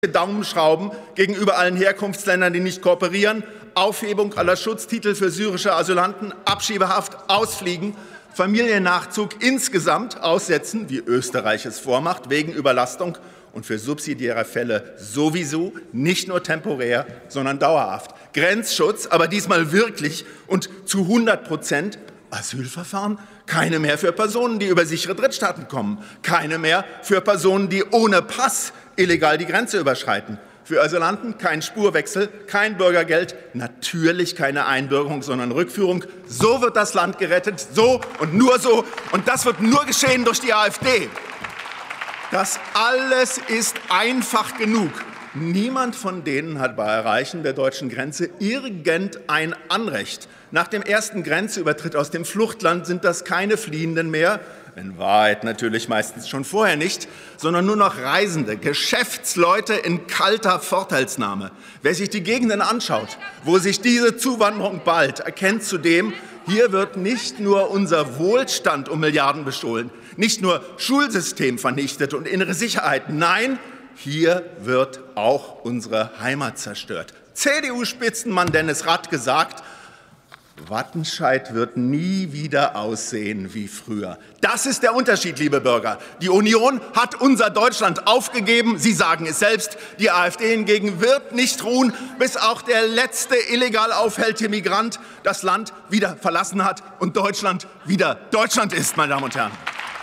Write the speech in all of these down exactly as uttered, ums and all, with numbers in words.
Daumenschrauben gegenüber allen Herkunftsländern, die nicht kooperieren, Aufhebung aller Schutztitel für syrische Asylanten, Abschiebehaft, Ausfliegen, Familiennachzug insgesamt aussetzen, wie Österreich es vormacht, wegen Überlastung und für subsidiäre Fälle sowieso, nicht nur temporär, sondern dauerhaft. Grenzschutz, aber diesmal wirklich und zu hundert Prozent. Asylverfahren? Keine mehr für Personen, die über sichere Drittstaaten kommen. Keine mehr für Personen, die ohne Pass illegal die Grenze überschreiten. Für Asylanten kein Spurwechsel, kein Bürgergeld, natürlich keine Einbürgerung, sondern Rückführung. So wird das Land gerettet, so und nur so. Und das wird nur geschehen durch die AfD. Das alles ist einfach genug. Niemand von denen hat bei Erreichen der deutschen Grenze irgendein Anrecht. Nach dem ersten Grenzübertritt aus dem Fluchtland sind das keine Fliehenden mehr, in Wahrheit natürlich meistens schon vorher nicht, sondern nur noch Reisende, Geschäftsleute in kalter Vorteilsnahme. Wer sich die Gegenden anschaut, wo sich diese Zuwanderung ballt, erkennt zudem, hier wird nicht nur unser Wohlstand um Milliarden bestohlen, nicht nur Schulsystem vernichtet und innere Sicherheit, nein, hier wird auch unsere Heimat zerstört. C D U-Spitzenmann Dennis Rath gesagt, Wattenscheid wird nie wieder aussehen wie früher. Das ist der Unterschied, liebe Bürger. Die Union hat unser Deutschland aufgegeben. Sie sagen es selbst. Die AfD hingegen wird nicht ruhen, bis auch der letzte illegal aufhältige Migrant das Land wieder verlassen hat und Deutschland wieder Deutschland ist, meine Damen und Herren.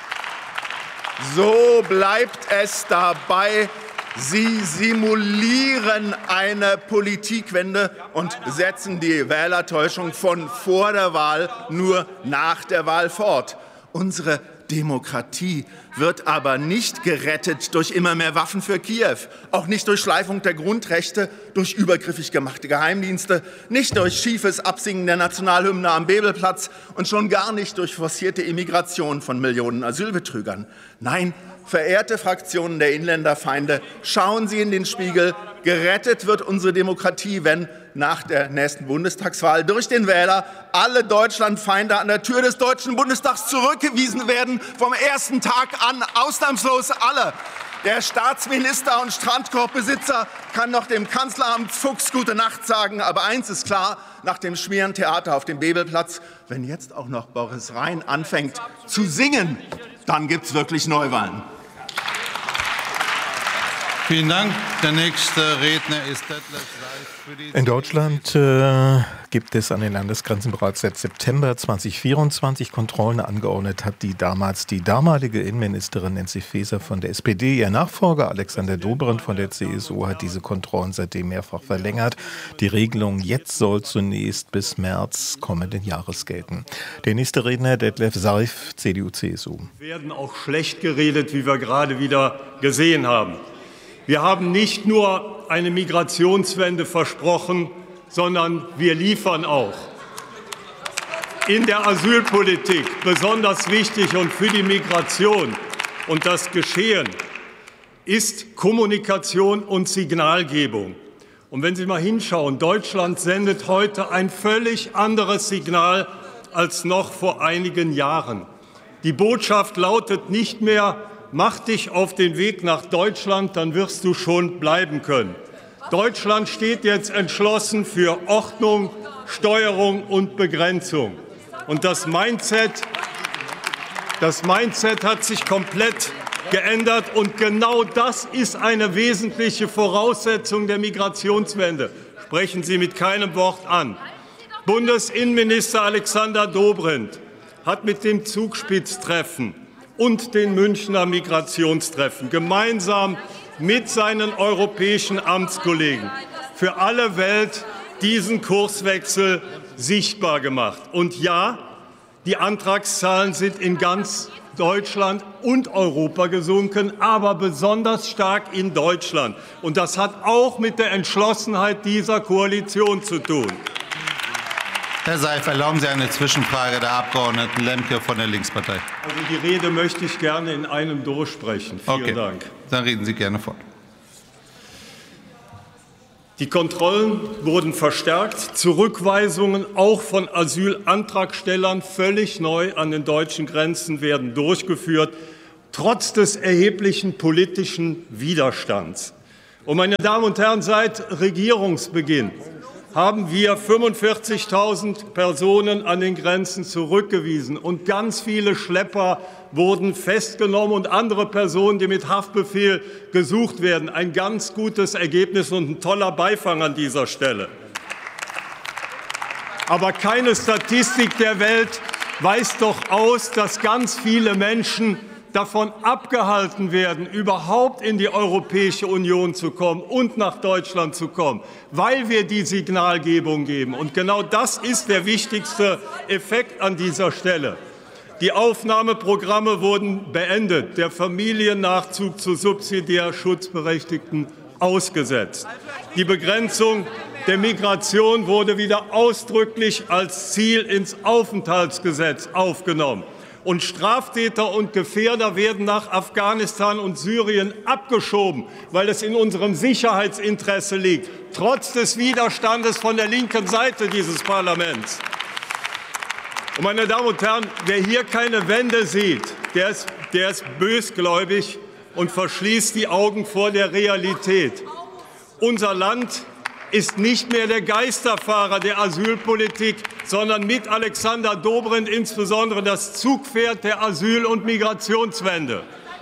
So bleibt es dabei. Sie simulieren eine Politikwende und setzen die Wählertäuschung von vor der Wahl nur nach der Wahl fort. Unsere Demokratie wird aber nicht gerettet durch immer mehr Waffen für Kiew, auch nicht durch Schleifung der Grundrechte, durch übergriffig gemachte Geheimdienste, nicht durch schiefes Absingen der Nationalhymne am Bebelplatz und schon gar nicht durch forcierte Immigration von Millionen Asylbetrügern. Nein, verehrte Fraktionen der Inländerfeinde, schauen Sie in den Spiegel. Gerettet wird unsere Demokratie, wenn nach der nächsten Bundestagswahl durch den Wähler alle Deutschlandfeinde an der Tür des Deutschen Bundestags zurückgewiesen werden. Vom ersten Tag an ausnahmslos alle. Der Staatsminister und Strandkorbbesitzer kann noch dem Kanzleramt Fuchs gute Nacht sagen. Aber eins ist klar, nach dem Schmierentheater auf dem Bebelplatz, wenn jetzt auch noch Boris Rhein anfängt zu singen, dann gibt es wirklich Neuwahlen. Vielen Dank. Der nächste Redner ist Detlef Seif für die In Deutschland äh, gibt es an den Landesgrenzen bereits seit September zweitausendvierundzwanzig Kontrollen. Angeordnet hat die damals die damalige Innenministerin Nancy Faeser von der S P D. Ihr Nachfolger Alexander Dobrindt von der C S U hat diese Kontrollen seitdem mehrfach verlängert. Die Regelung jetzt soll zunächst bis März kommenden Jahres gelten. Der nächste Redner Detlef Seif, C D U C S U. Werden auch schlecht geredet, wie wir gerade wieder gesehen haben. Wir haben nicht nur eine Migrationswende versprochen, sondern wir liefern auch. In der Asylpolitik besonders wichtig und für die Migration und das Geschehen ist Kommunikation und Signalgebung. Und wenn Sie mal hinschauen, Deutschland sendet heute ein völlig anderes Signal als noch vor einigen Jahren. Die Botschaft lautet nicht mehr: Mach dich auf den Weg nach Deutschland, dann wirst du schon bleiben können. Deutschland steht jetzt entschlossen für Ordnung, Steuerung und Begrenzung. Und das Mindset, das Mindset hat sich komplett geändert. Und genau das ist eine wesentliche Voraussetzung der Migrationswende. Sprechen Sie mit keinem Wort an. Bundesinnenminister Alexander Dobrindt hat mit dem Zugspitztreffen und den Münchner Migrationstreffen gemeinsam mit seinen europäischen Amtskollegen für alle Welt diesen Kurswechsel sichtbar gemacht. Und ja, die Antragszahlen sind in ganz Deutschland und Europa gesunken, aber besonders stark in Deutschland. Und das hat auch mit der Entschlossenheit dieser Koalition zu tun. Herr Seif, erlauben Sie eine Zwischenfrage der Abgeordneten Lemke von der Linkspartei. Also die Rede möchte ich gerne in einem durchsprechen. Vielen okay. Dank. Dann reden Sie gerne fort. Die Kontrollen wurden verstärkt, Zurückweisungen auch von Asylantragstellern völlig neu an den deutschen Grenzen werden durchgeführt, trotz des erheblichen politischen Widerstands. Und meine Damen und Herren, seit Regierungsbeginn haben wir fünfundvierzigtausend Personen an den Grenzen zurückgewiesen. Und ganz viele Schlepper wurden festgenommen und andere Personen, die mit Haftbefehl gesucht werden. Ein ganz gutes Ergebnis und ein toller Beifang an dieser Stelle. Aber keine Statistik der Welt weist doch aus, dass ganz viele Menschen davon abgehalten werden, überhaupt in die Europäische Union zu kommen und nach Deutschland zu kommen, weil wir die Signalgebung geben. Und genau das ist der wichtigste Effekt an dieser Stelle. Die Aufnahmeprogramme wurden beendet, der Familiennachzug zu subsidiär Schutzberechtigten ausgesetzt. Die Begrenzung der Migration wurde wieder ausdrücklich als Ziel ins Aufenthaltsgesetz aufgenommen. Und Straftäter und Gefährder werden nach Afghanistan und Syrien abgeschoben, weil es in unserem Sicherheitsinteresse liegt, trotz des Widerstandes von der linken Seite dieses Parlaments. Und meine Damen und Herren, wer hier keine Wende sieht, der ist, der ist bösgläubig und verschließt die Augen vor der Realität. Unser Land ist nicht mehr der Geisterfahrer der Asylpolitik, sondern mit Alexander Dobrindt insbesondere das Zugpferd der Asyl- und Migrationswende.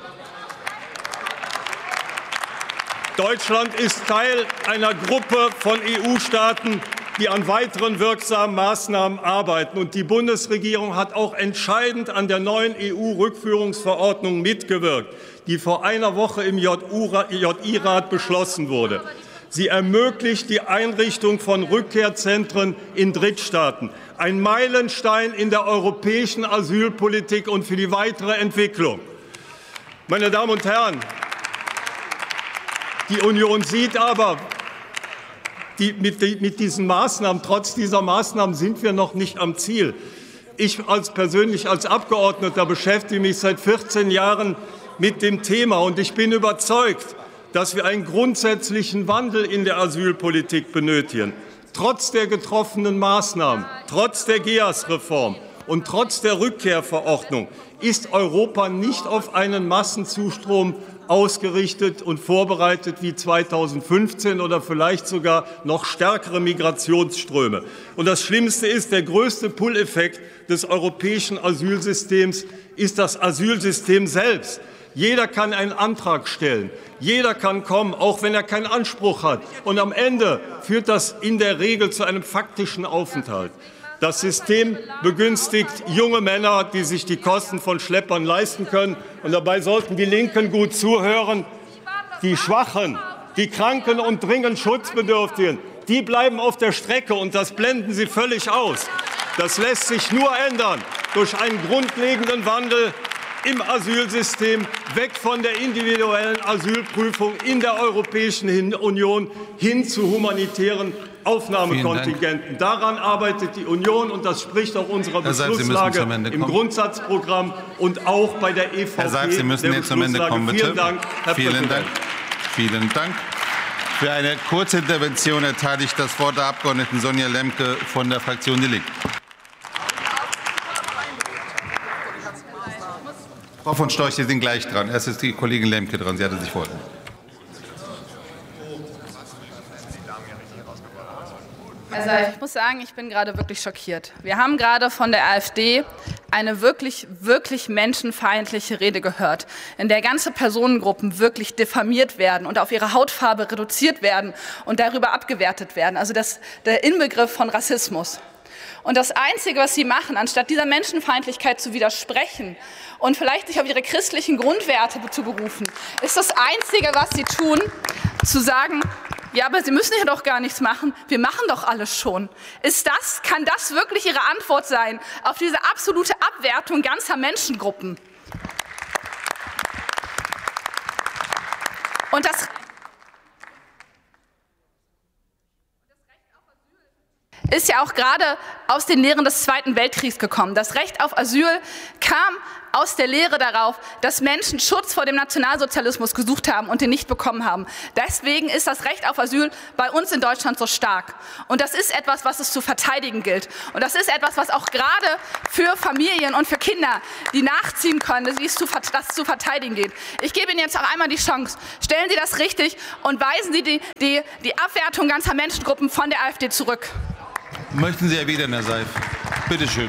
Deutschland ist Teil einer Gruppe von E U-Staaten, die an weiteren wirksamen Maßnahmen arbeiten. Und die Bundesregierung hat auch entscheidend an der neuen E U-Rückführungsverordnung mitgewirkt, die vor einer Woche im J I-Rat beschlossen wurde. Sie ermöglicht die Einrichtung von Rückkehrzentren in Drittstaaten, ein Meilenstein in der europäischen Asylpolitik und für die weitere Entwicklung. Meine Damen und Herren, die Union sieht aber, die, mit, die, mit diesen Maßnahmen, trotz dieser Maßnahmen sind wir noch nicht am Ziel. Ich als persönlich als Abgeordneter beschäftige mich seit vierzehn Jahren mit dem Thema und ich bin überzeugt, dass wir einen grundsätzlichen Wandel in der Asylpolitik benötigen. Trotz der getroffenen Maßnahmen, trotz der G E A S-Reform und trotz der Rückkehrverordnung ist Europa nicht auf einen Massenzustrom ausgerichtet und vorbereitet wie zweitausendfünfzehn oder vielleicht sogar noch stärkere Migrationsströme. Und das Schlimmste ist, der größte Pull-Effekt des europäischen Asylsystems ist das Asylsystem selbst. Jeder kann einen Antrag stellen, jeder kann kommen, auch wenn er keinen Anspruch hat. Und am Ende führt das in der Regel zu einem faktischen Aufenthalt. Das System begünstigt junge Männer, die sich die Kosten von Schleppern leisten können. Und dabei sollten die Linken gut zuhören. Die Schwachen, die Kranken und dringend Schutzbedürftigen, die bleiben auf der Strecke, und das blenden Sie völlig aus. Das lässt sich nur ändern durch einen grundlegenden Wandel im Asylsystem, weg von der individuellen Asylprüfung in der Europäischen Union hin zu humanitären Aufnahmekontingenten. Daran arbeitet die Union, und das spricht auch unserer Beschlusslage im Grundsatzprogramm und auch bei der E V P. Herr Seib, Sie müssen jetzt zum Ende kommen, bitte. Vielen Dank, Herr Vielen Präsident. Dank. Vielen Dank. Für eine kurze Intervention erteile ich das Wort der Abgeordneten Sonja Lemke von der Fraktion Die Linke. Frau von Storch, Sie sind gleich dran. Erst ist die Kollegin Lemke dran. Sie hatte sich vorhin. Also ich muss sagen, ich bin gerade wirklich schockiert. Wir haben gerade von der AfD eine wirklich, wirklich menschenfeindliche Rede gehört, in der ganze Personengruppen wirklich diffamiert werden und auf ihre Hautfarbe reduziert werden und darüber abgewertet werden. Also das, der Inbegriff von Rassismus. Und das Einzige, was Sie machen, anstatt dieser Menschenfeindlichkeit zu widersprechen und vielleicht sich auf Ihre christlichen Grundwerte zu berufen, ist das Einzige, was Sie tun, zu sagen, ja, aber Sie müssen ja doch gar nichts machen, wir machen doch alles schon. Ist das, kann das wirklich Ihre Antwort sein auf diese absolute Abwertung ganzer Menschengruppen? Und das ist ja auch gerade aus den Lehren des Zweiten Weltkriegs gekommen. Das Recht auf Asyl kam aus der Lehre darauf, dass Menschen Schutz vor dem Nationalsozialismus gesucht haben und den nicht bekommen haben. Deswegen ist das Recht auf Asyl bei uns in Deutschland so stark. Und das ist etwas, was es zu verteidigen gilt. Und das ist etwas, was auch gerade für Familien und für Kinder, die nachziehen können, dass es zu, das zu verteidigen geht. Ich gebe Ihnen jetzt auch einmal die Chance. Stellen Sie das richtig und weisen Sie die, die, die Abwertung ganzer Menschengruppen von der AfD zurück. Möchten Sie erwidern, Herr Seif? Bitte schön.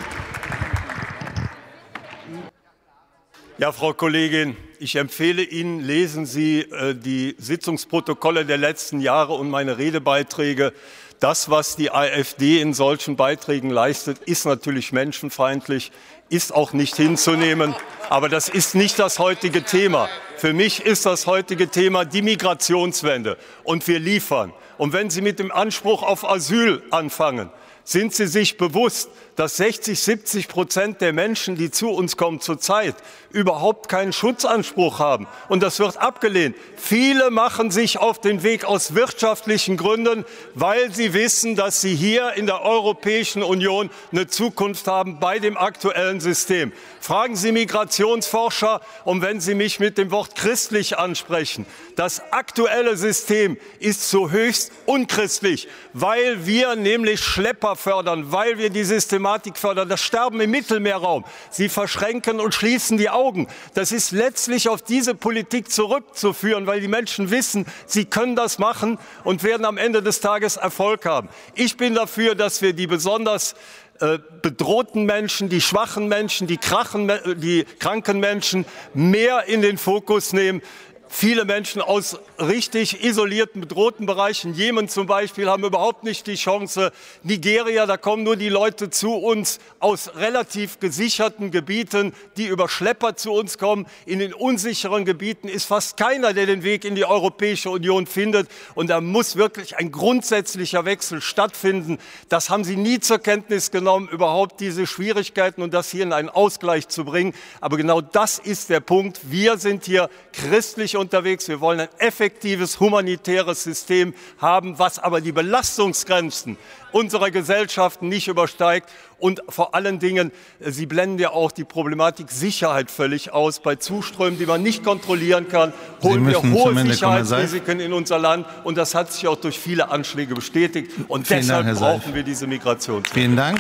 Ja, Frau Kollegin, ich empfehle Ihnen, lesen Sie äh, die Sitzungsprotokolle der letzten Jahre und meine Redebeiträge. Das, was die AfD in solchen Beiträgen leistet, ist natürlich menschenfeindlich, ist auch nicht hinzunehmen. Aber das ist nicht das heutige Thema. Für mich ist das heutige Thema die Migrationswende. Und wir liefern. Und wenn Sie mit dem Anspruch auf Asyl anfangen, sind Sie sich bewusst, dass sechzig, siebzig Prozent der Menschen, die zu uns kommen zurzeit, überhaupt keinen Schutzanspruch haben. Und das wird abgelehnt. Viele machen sich auf den Weg aus wirtschaftlichen Gründen, weil sie wissen, dass sie hier in der Europäischen Union eine Zukunft haben bei dem aktuellen System. Fragen Sie Migrationsforscher, und wenn Sie mich mit dem Wort christlich ansprechen, das aktuelle System ist so höchst unchristlich, weil wir nämlich Schlepper fördern, weil wir die Systematik fördern, das Sterben im Mittelmeerraum. Sie verschränken und schließen die Augen. Das ist letztlich auf diese Politik zurückzuführen, weil die Menschen wissen, sie können das machen und werden am Ende des Tages Erfolg haben. Ich bin dafür, dass wir die besonders äh, bedrohten Menschen, die schwachen Menschen, die, krachen, die kranken Menschen mehr in den Fokus nehmen. Viele Menschen aus richtig isolierten, bedrohten Bereichen, Jemen zum Beispiel, haben überhaupt nicht die Chance. Nigeria, da kommen nur die Leute zu uns aus relativ gesicherten Gebieten, die über Schlepper zu uns kommen. In den unsicheren Gebieten ist fast keiner, der den Weg in die Europäische Union findet. Und da muss wirklich ein grundsätzlicher Wechsel stattfinden. Das haben Sie nie zur Kenntnis genommen, überhaupt diese Schwierigkeiten und das hier in einen Ausgleich zu bringen. Aber genau das ist der Punkt. Wir sind hier christlich unterwegs. Wir wollen ein effektives humanitäres System haben, was aber die Belastungsgrenzen unserer Gesellschaften nicht übersteigt. Und vor allen Dingen, Sie blenden ja auch die Problematik Sicherheit völlig aus. Bei Zuströmen, die man nicht kontrollieren kann, holen wir hohe Sicherheitsrisiken in unser Land. Und das hat sich auch durch viele Anschläge bestätigt. Und Vielen deshalb Dank, brauchen wir diese Migrationswende. Vielen Dank.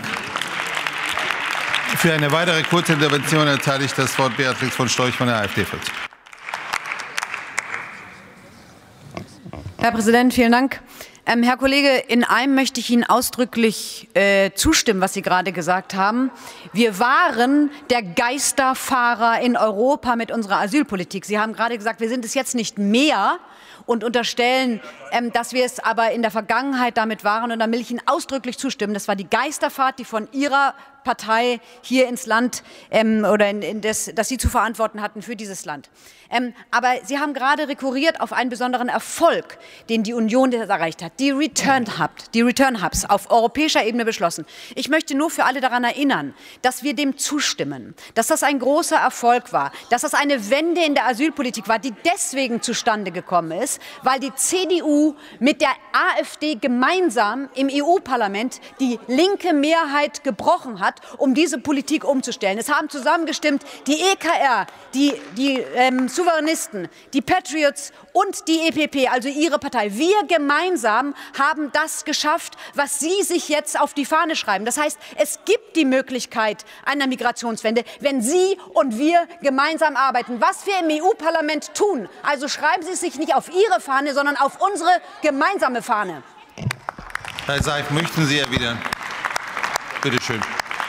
Für eine weitere Kurzintervention erteile ich das Wort Beatrix von Storch von der AfD-Fraktion. Herr Präsident, vielen Dank. Ähm, Herr Kollege, in einem möchte ich Ihnen ausdrücklich äh, zustimmen, was Sie gerade gesagt haben. Wir waren der Geisterfahrer in Europa mit unserer Asylpolitik. Sie haben gerade gesagt, wir sind es jetzt nicht mehr und unterstellen, ähm, dass wir es aber in der Vergangenheit damit waren. Und da will ich Ihnen ausdrücklich zustimmen. Das war die Geisterfahrt, die von Ihrer Partei hier ins Land ähm, oder in, in das, das Sie zu verantworten hatten für dieses Land. Ähm, aber Sie haben gerade rekurriert auf einen besonderen Erfolg, den die Union erreicht hat. Die Return Hub, die Return Hubs auf europäischer Ebene beschlossen. Ich möchte nur für alle daran erinnern, dass wir dem zustimmen, dass das ein großer Erfolg war, dass das eine Wende in der Asylpolitik war, die deswegen zustande gekommen ist, weil die C D U mit der AfD gemeinsam im E U-Parlament die linke Mehrheit gebrochen hat, um diese Politik umzustellen. Es haben zusammengestimmt die E K R, die, die ähm, Souveränisten, die Patriots und die E P P, also Ihre Partei. Wir gemeinsam haben das geschafft, was Sie sich jetzt auf die Fahne schreiben. Das heißt, es gibt die Möglichkeit einer Migrationswende, wenn Sie und wir gemeinsam arbeiten. Was wir im E U-Parlament tun, also schreiben Sie es sich nicht auf Ihre Fahne, sondern auf unsere gemeinsame Fahne. Herr Seif, möchten Sie erwidern? Bitte schön.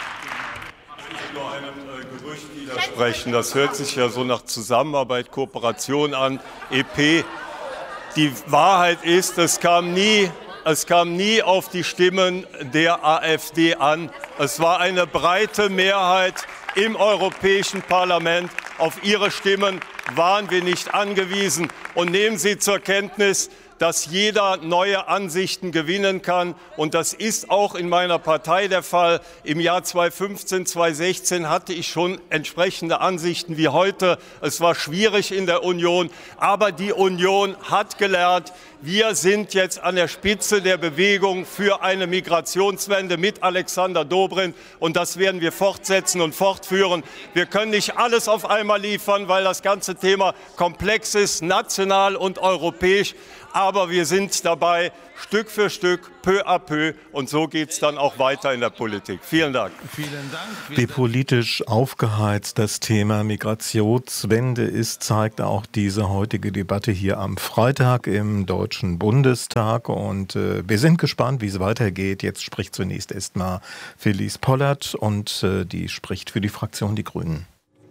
Sprechen. Das hört sich ja so nach Zusammenarbeit, Kooperation an, E P. Die Wahrheit ist, es kam nie, es kam nie auf die Stimmen der AfD an. Es war eine breite Mehrheit im Europäischen Parlament. Auf ihre Stimmen waren wir nicht angewiesen. Und nehmen Sie zur Kenntnis, dass jeder neue Ansichten gewinnen kann. Und das ist auch in meiner Partei der Fall. Im Jahr zweitausendfünfzehn, zweitausendsechzehn hatte ich schon entsprechende Ansichten wie heute. Es war schwierig in der Union, aber die Union hat gelernt, Wir sind jetzt an der Spitze der Bewegung für eine Migrationswende mit Alexander Dobrindt, und das werden wir fortsetzen und fortführen. Wir können nicht alles auf einmal liefern, weil das ganze Thema komplex ist, national und europäisch. Aber wir sind dabei, Stück für Stück, peu à peu, und so geht es dann auch weiter in der Politik. Vielen Dank. Vielen Dank. Wie politisch aufgeheizt das Thema Migrationswende ist, zeigt auch diese heutige Debatte hier am Freitag im Deutschen Bundestag. Und äh, wir sind gespannt, wie es weitergeht. Jetzt spricht zunächst erstmal Phyllis Pollert, und äh, die spricht für die Fraktion Die Grünen.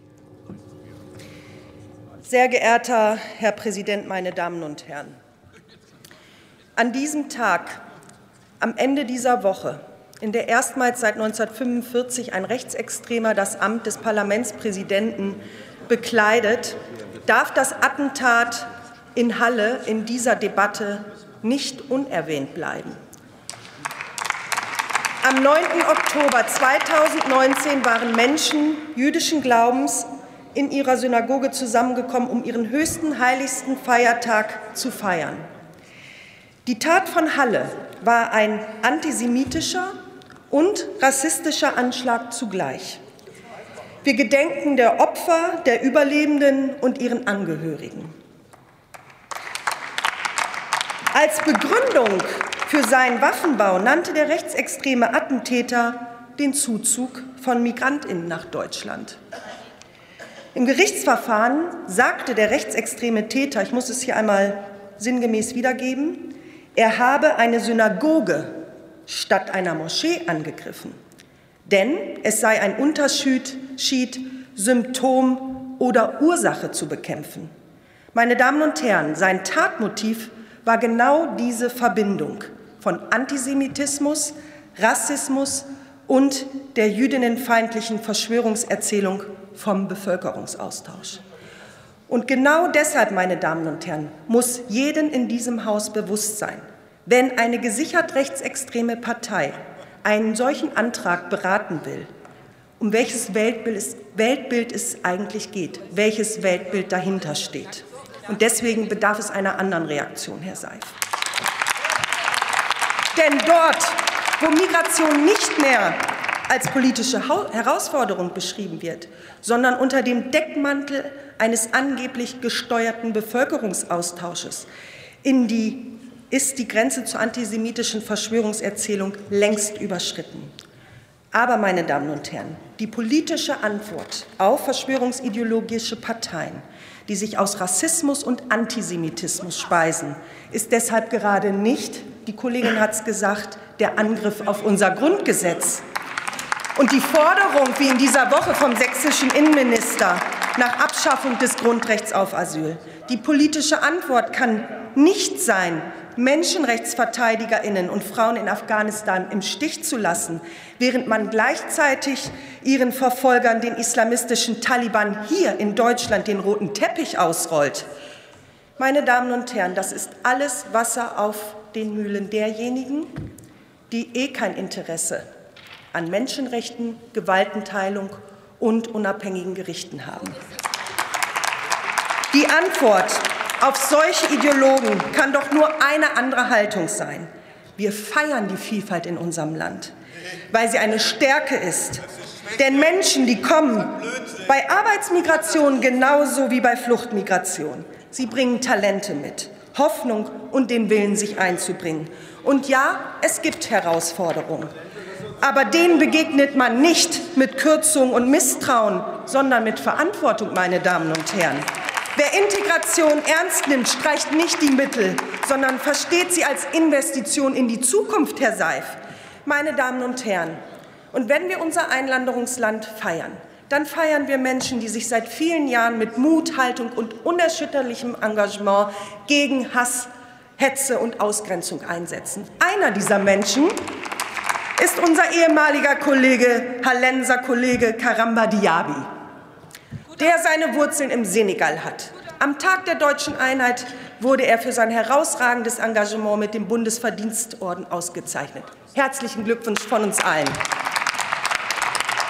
Sehr geehrter Herr Präsident, meine Damen und Herren! An diesem Tag, am Ende dieser Woche, in der erstmals seit neunzehnhundertfünfundvierzig ein Rechtsextremer das Amt des Parlamentspräsidenten bekleidet, darf das Attentat in Halle in dieser Debatte nicht unerwähnt bleiben. Am neunten Oktober zweitausendneunzehn waren Menschen jüdischen Glaubens in ihrer Synagoge zusammengekommen, um ihren höchsten, heiligsten Feiertag zu feiern. Die Tat von Halle war ein antisemitischer und rassistischer Anschlag zugleich. Wir gedenken der Opfer, der Überlebenden und ihren Angehörigen. Als Begründung für seinen Waffenbau nannte der rechtsextreme Attentäter den Zuzug von MigrantInnen nach Deutschland. Im Gerichtsverfahren sagte der rechtsextreme Täter, ich muss es hier einmal sinngemäß wiedergeben, er habe eine Synagoge statt einer Moschee angegriffen, denn es sei ein Unterschied, Symptom oder Ursache zu bekämpfen. Meine Damen und Herren, sein Tatmotiv war genau diese Verbindung von Antisemitismus, Rassismus und der jüdinnenfeindlichen Verschwörungserzählung vom Bevölkerungsaustausch. Und genau deshalb, meine Damen und Herren, muss jedem in diesem Haus bewusst sein, wenn eine gesichert rechtsextreme Partei einen solchen Antrag beraten will, um welches Weltbild es, Weltbild es eigentlich geht, welches Weltbild dahinter steht. Und deswegen bedarf es einer anderen Reaktion, Herr Seif. Denn dort, wo Migration nicht mehr als politische Herausforderung beschrieben wird, sondern unter dem Deckmantel eines angeblich gesteuerten Bevölkerungsaustausches in die, ist die Grenze zur antisemitischen Verschwörungserzählung längst überschritten. Aber, meine Damen und Herren, die politische Antwort auf verschwörungsideologische Parteien, die sich aus Rassismus und Antisemitismus speisen, ist deshalb gerade nicht, die Kollegin hat es gesagt, der Angriff auf unser Grundgesetz. Und die Forderung, wie in dieser Woche vom sächsischen Innenminister, nach Abschaffung des Grundrechts auf Asyl. Die politische Antwort kann nicht sein, MenschenrechtsverteidigerInnen und Frauen in Afghanistan im Stich zu lassen, während man gleichzeitig ihren Verfolgern, den islamistischen Taliban, hier in Deutschland den roten Teppich ausrollt. Meine Damen und Herren, das ist alles Wasser auf den Mühlen derjenigen, die eh kein Interesse an Menschenrechten, Gewaltenteilung und unabhängigen Gerichten haben. Die Antwort auf solche Ideologen kann doch nur eine andere Haltung sein. Wir feiern die Vielfalt in unserem Land, weil sie eine Stärke ist. Denn Menschen, die kommen, bei Arbeitsmigration genauso wie bei Fluchtmigration, sie bringen Talente mit, Hoffnung und den Willen, sich einzubringen. Und ja, es gibt Herausforderungen. Aber denen begegnet man nicht mit Kürzung und Misstrauen, sondern mit Verantwortung, meine Damen und Herren. Wer Integration ernst nimmt, streicht nicht die Mittel, sondern versteht sie als Investition in die Zukunft, Herr Seif. Meine Damen und Herren, und wenn wir unser Einwanderungsland feiern, dann feiern wir Menschen, die sich seit vielen Jahren mit Mut, Haltung und unerschütterlichem Engagement gegen Hass, Hetze und Ausgrenzung einsetzen. Einer dieser Menschen ist unser ehemaliger Kollege, Hallenser Kollege Karamba Diaby, der seine Wurzeln im Senegal hat. Am Tag der deutschen Einheit wurde er für sein herausragendes Engagement mit dem Bundesverdienstorden ausgezeichnet. Herzlichen Glückwunsch von uns allen.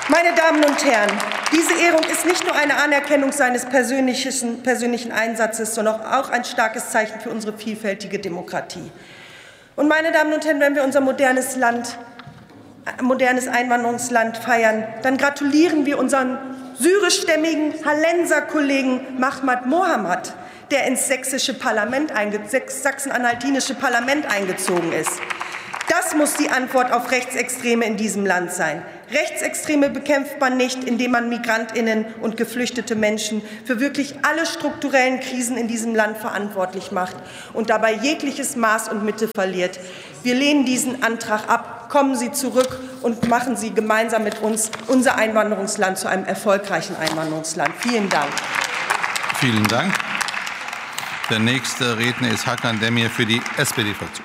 Meine Damen und Herren, diese Ehrung ist nicht nur eine Anerkennung seines persönlichen, persönlichen Einsatzes, sondern auch ein starkes Zeichen für unsere vielfältige Demokratie. Und meine Damen und Herren, wenn wir unser modernes Land, modernes Einwanderungsland feiern, dann gratulieren wir unseren syrischstämmigen Hallenser-Kollegen Mahmad Mohamad, der ins sächsische Parlament, sachsen-anhaltinische Parlament eingezogen ist. Das muss die Antwort auf Rechtsextreme in diesem Land sein. Rechtsextreme bekämpft man nicht, indem man Migrantinnen und geflüchtete Menschen für wirklich alle strukturellen Krisen in diesem Land verantwortlich macht und dabei jegliches Maß und Mitte verliert. Wir lehnen diesen Antrag ab. Kommen Sie zurück und machen Sie gemeinsam mit uns unser Einwanderungsland zu einem erfolgreichen Einwanderungsland. Vielen Dank. Vielen Dank. Der nächste Redner ist Hakan Demir für die S P D-Fraktion.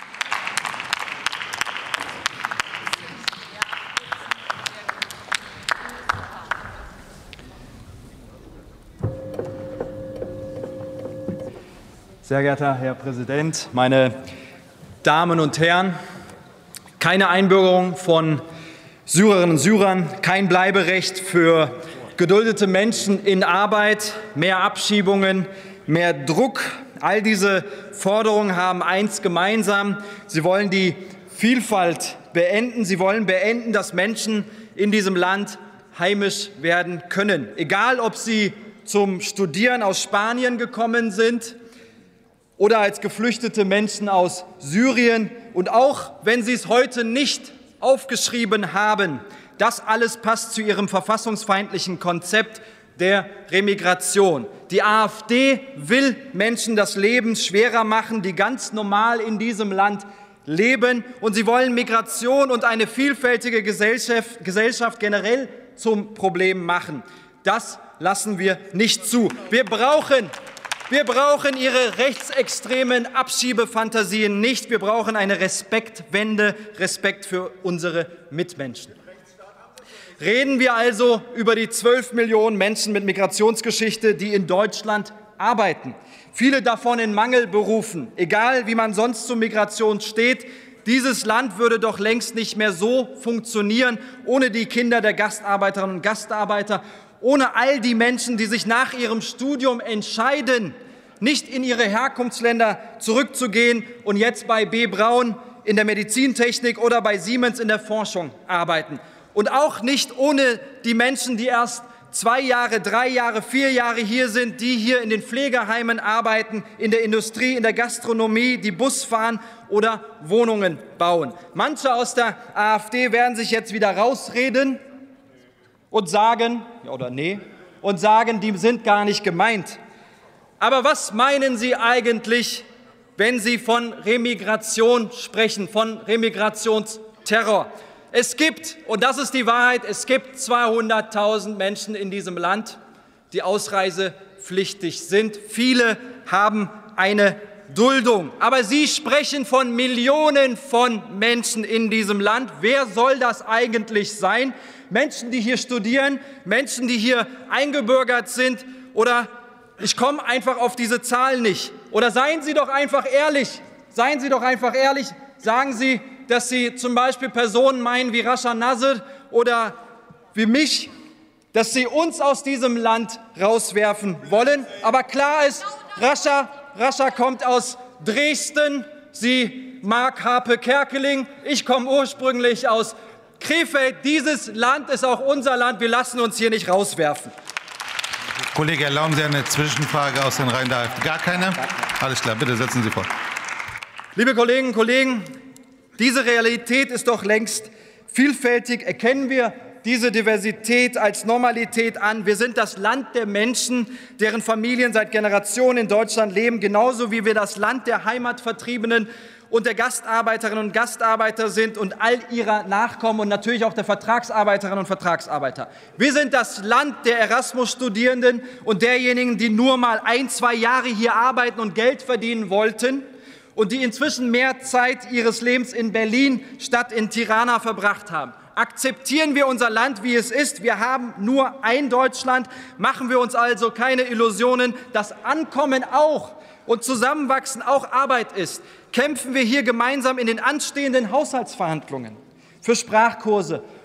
Sehr geehrter Herr Präsident, meine Damen und Herren! Keine Einbürgerung von Syrerinnen und Syrern, kein Bleiberecht für geduldete Menschen in Arbeit, mehr Abschiebungen, mehr Druck. All diese Forderungen haben eins gemeinsam. Sie wollen die Vielfalt beenden. Sie wollen beenden, dass Menschen in diesem Land heimisch werden können. Egal, ob sie zum Studieren aus Spanien gekommen sind oder als geflüchtete Menschen aus Syrien. Und auch wenn Sie es heute nicht aufgeschrieben haben, das alles passt zu Ihrem verfassungsfeindlichen Konzept der Remigration. Die AfD will Menschen das Leben schwerer machen, die ganz normal in diesem Land leben. Und sie wollen Migration und eine vielfältige Gesellschaft, Gesellschaft generell zum Problem machen. Das lassen wir nicht zu. Wir brauchen Wir brauchen Ihre rechtsextremen Abschiebefantasien nicht. Wir brauchen eine Respektwende, Respekt für unsere Mitmenschen. Reden wir also über die zwölf Millionen Menschen mit Migrationsgeschichte, die in Deutschland arbeiten. Viele davon in Mangelberufen. Egal, wie man sonst zur Migration steht, dieses Land würde doch längst nicht mehr so funktionieren, ohne die Kinder der Gastarbeiterinnen und Gastarbeiter, ohne all die Menschen, die sich nach ihrem Studium entscheiden, nicht in ihre Herkunftsländer zurückzugehen und jetzt bei B. Braun in der Medizintechnik oder bei Siemens in der Forschung arbeiten. Und auch nicht ohne die Menschen, die erst zwei Jahre, drei Jahre, vier Jahre hier sind, die hier in den Pflegeheimen arbeiten, in der Industrie, in der Gastronomie, die Bus fahren oder Wohnungen bauen. Manche aus der AfD werden sich jetzt wieder rausreden und sagen, oder nee, und sagen, die sind gar nicht gemeint. Aber was meinen Sie eigentlich, wenn Sie von Remigration sprechen, von Remigrationsterror? Es gibt, und das ist die Wahrheit, es gibt zweihunderttausend Menschen in diesem Land, die ausreisepflichtig sind. Viele haben eine Duldung. Aber Sie sprechen von Millionen von Menschen in diesem Land. Wer soll das eigentlich sein? Menschen, die hier studieren, Menschen, die hier eingebürgert sind, oder ich komme einfach auf diese Zahl nicht. Oder seien Sie doch einfach ehrlich, seien Sie doch einfach ehrlich, sagen Sie, dass Sie zum Beispiel Personen meinen wie Rasha Nasr oder wie mich, dass Sie uns aus diesem Land rauswerfen wollen. Aber klar ist, Rasha, Rasha kommt aus Dresden, sie mag Harpe Kerkeling, ich komme ursprünglich aus Krefeld. Dieses Land ist auch unser Land. Wir lassen uns hier nicht rauswerfen. Kollege, erlauben Sie eine Zwischenfrage aus den Reihen der AfD? Gar keine? Alles klar, bitte setzen Sie fort. Liebe Kolleginnen und Kollegen, diese Realität ist doch längst vielfältig. Erkennen wir diese Diversität als Normalität an. Wir sind das Land der Menschen, deren Familien seit Generationen in Deutschland leben, genauso wie wir das Land der Heimatvertriebenen und der Gastarbeiterinnen und Gastarbeiter sind und all ihrer Nachkommen und natürlich auch der Vertragsarbeiterinnen und Vertragsarbeiter. Wir sind das Land der Erasmus-Studierenden und derjenigen, die nur mal ein, zwei Jahre hier arbeiten und Geld verdienen wollten und die inzwischen mehr Zeit ihres Lebens in Berlin statt in Tirana verbracht haben. Akzeptieren wir unser Land, wie es ist. Wir haben nur ein Deutschland. Machen wir uns also keine Illusionen, dass Ankommen auch und Zusammenwachsen auch Arbeit ist. Kämpfen wir hier gemeinsam in den anstehenden Haushaltsverhandlungen für Sprachkurse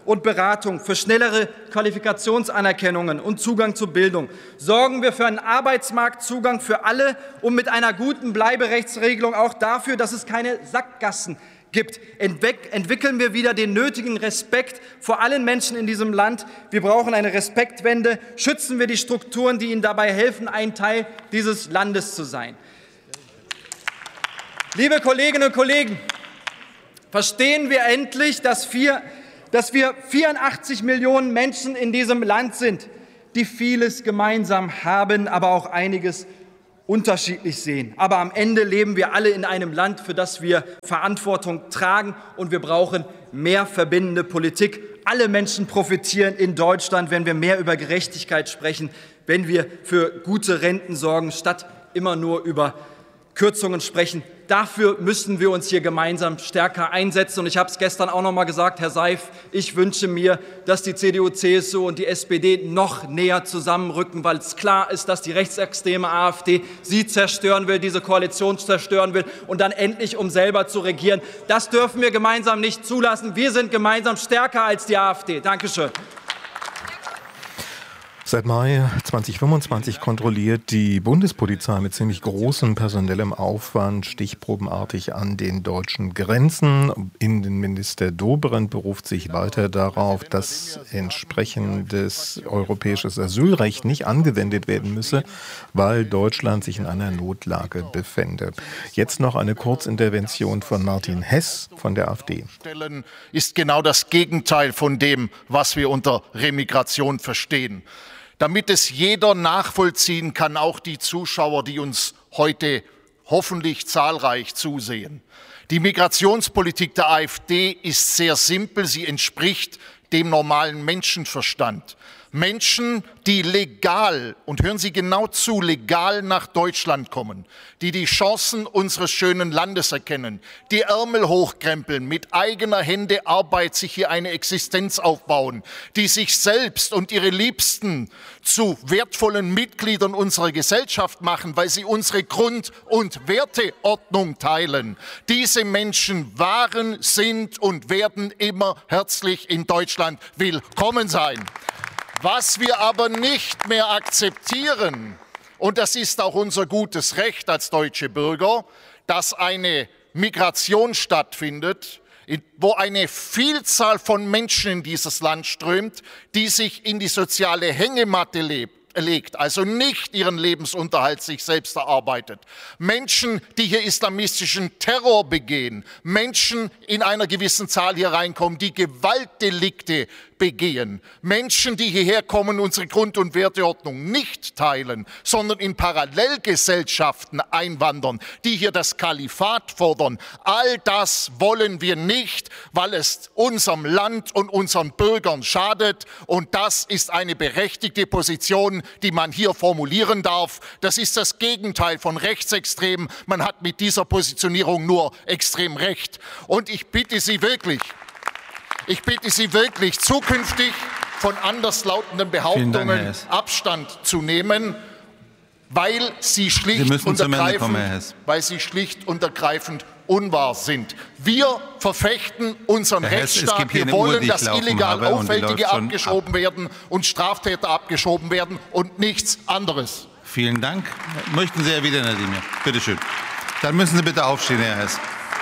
und Beratung, für schnellere Qualifikationsanerkennungen und Zugang zu Bildung. Sorgen wir für einen Arbeitsmarktzugang für alle und mit einer guten Bleiberechtsregelung auch dafür, dass es keine Sackgassen gibt. Entwickeln wir wieder den nötigen Respekt vor allen Menschen in diesem Land. Wir brauchen eine Respektwende. Schützen wir die Strukturen, die ihnen dabei helfen, ein Teil dieses Landes zu sein. Liebe Kolleginnen und Kollegen, verstehen wir endlich, dass wir, dass wir vierundachtzig Millionen Menschen in diesem Land sind, die vieles gemeinsam haben, aber auch einiges unterschiedlich sehen. Aber am Ende leben wir alle in einem Land, für das wir Verantwortung tragen, und wir brauchen mehr verbindende Politik. Alle Menschen profitieren in Deutschland, wenn wir mehr über Gerechtigkeit sprechen, wenn wir für gute Renten sorgen, statt immer nur über Kürzungen sprechen. Dafür müssen wir uns hier gemeinsam stärker einsetzen. Und ich habe es gestern auch noch mal gesagt, Herr Seif, ich wünsche mir, dass die C D U, C S U und die S P D noch näher zusammenrücken, weil es klar ist, dass die rechtsextreme AfD sie zerstören will, diese Koalition zerstören will und dann endlich, um selber zu regieren. Das dürfen wir gemeinsam nicht zulassen. Wir sind gemeinsam stärker als die AfD. Dankeschön. Seit Mai zweitausendfünfundzwanzig kontrolliert die Bundespolizei mit ziemlich großem personellem Aufwand stichprobenartig an den deutschen Grenzen. Innenminister Dobrindt beruft sich weiter darauf, dass entsprechendes europäisches Asylrecht nicht angewendet werden müsse, weil Deutschland sich in einer Notlage befände. Jetzt noch eine Kurzintervention von Martin Hess von der AfD. Ist genau das Gegenteil von dem, was wir unter Remigration verstehen. Damit es jeder nachvollziehen kann, auch die Zuschauer, die uns heute hoffentlich zahlreich zusehen. Die Migrationspolitik der AfD ist sehr simpel, sie entspricht dem normalen Menschenverstand. Menschen, die legal, und hören Sie genau zu, legal nach Deutschland kommen, die die Chancen unseres schönen Landes erkennen, die Ärmel hochkrempeln, mit eigener Hände Arbeit sich hier eine Existenz aufbauen, die sich selbst und ihre Liebsten zu wertvollen Mitgliedern unserer Gesellschaft machen, weil sie unsere Grund- und Werteordnung teilen. Diese Menschen waren, sind und werden immer herzlich in Deutschland willkommen sein. Was wir aber nicht mehr akzeptieren, und das ist auch unser gutes Recht als deutsche Bürger, dass eine Migration stattfindet, wo eine Vielzahl von Menschen in dieses Land strömt, die sich in die soziale Hängematte lebt. legt, also nicht ihren Lebensunterhalt sich selbst erarbeitet. Menschen, die hier islamistischen Terror begehen, Menschen in einer gewissen Zahl hier reinkommen, die Gewaltdelikte begehen, Menschen, die hierher kommen, unsere Grund- und Werteordnung nicht teilen, sondern in Parallelgesellschaften einwandern, die hier das Kalifat fordern. All das wollen wir nicht, weil es unserem Land und unseren Bürgern schadet, und das ist eine berechtigte Position, die man hier formulieren darf. Das ist das Gegenteil von rechtsextrem. Man hat mit dieser Positionierung nur extrem recht. Und ich bitte Sie wirklich, ich bitte Sie wirklich, zukünftig von anderslautenden Behauptungen Abstand zu nehmen, weil sie schlicht und ergreifend, weil sie schlicht und ergreifend unwahr sind. Wir verfechten unseren Herr Hess, Rechtsstaat. Wir wollen, dass illegal Auffällige abgeschoben werden und Straftäter abgeschoben werden und nichts anderes. Vielen Dank. Möchten Sie, Herr Wiedenadimir? Bitte schön. Dann müssen Sie bitte aufstehen, Herr Hess.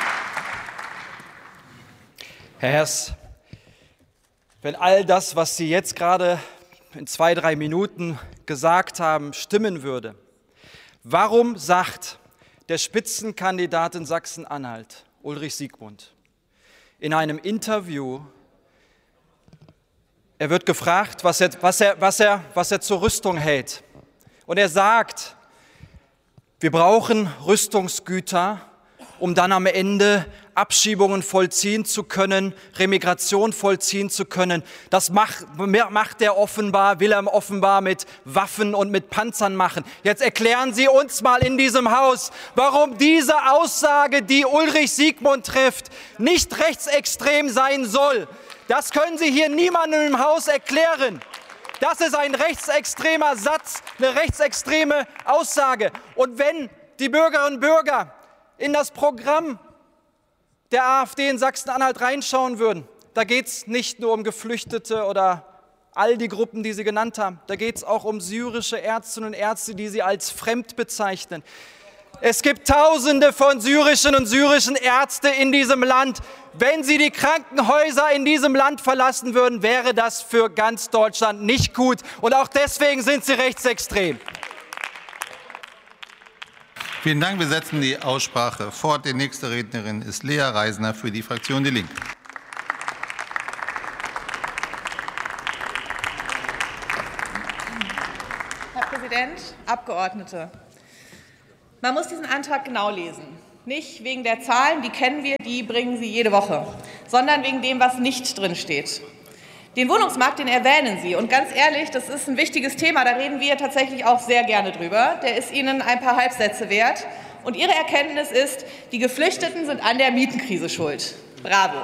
Herr Hess, wenn all das, was Sie jetzt gerade in zwei, drei Minuten gesagt haben, stimmen würde, warum sagt der Spitzenkandidat in Sachsen-Anhalt, Ulrich Siegmund, in einem Interview, er wird gefragt, was er, was er, was er, was er zur Rüstung hält. Und er sagt, wir brauchen Rüstungsgüter, um dann am Ende Abschiebungen vollziehen zu können, Remigration vollziehen zu können. Das macht, macht er offenbar, will er offenbar mit Waffen und mit Panzern machen. Jetzt erklären Sie uns mal in diesem Haus, warum diese Aussage, die Ulrich Siegmund trifft, nicht rechtsextrem sein soll. Das können Sie hier niemandem im Haus erklären. Das ist ein rechtsextremer Satz, eine rechtsextreme Aussage. Und wenn die Bürgerinnen und Bürger in das Programm der AfD in Sachsen-Anhalt reinschauen würden, da geht es nicht nur um Geflüchtete oder all die Gruppen, die Sie genannt haben. Da geht es auch um syrische Ärztinnen und Ärzte, die Sie als fremd bezeichnen. Es gibt Tausende von syrischen und syrischen Ärzten in diesem Land. Wenn Sie die Krankenhäuser in diesem Land verlassen würden, wäre das für ganz Deutschland nicht gut. Und auch deswegen sind Sie rechtsextrem. Vielen Dank. Wir setzen die Aussprache fort. Die nächste Rednerin ist Lea Reisner für die Fraktion Die Linke. Herr Präsident, Abgeordnete! Man muss diesen Antrag genau lesen. Nicht wegen der Zahlen, die kennen wir, die bringen Sie jede Woche, sondern wegen dem, was nicht drin steht. Den Wohnungsmarkt, den erwähnen Sie. Und ganz ehrlich, das ist ein wichtiges Thema, da reden wir tatsächlich auch sehr gerne drüber. Der ist Ihnen ein paar Halbsätze wert. Und Ihre Erkenntnis ist, die Geflüchteten sind an der Mietenkrise schuld. Bravo.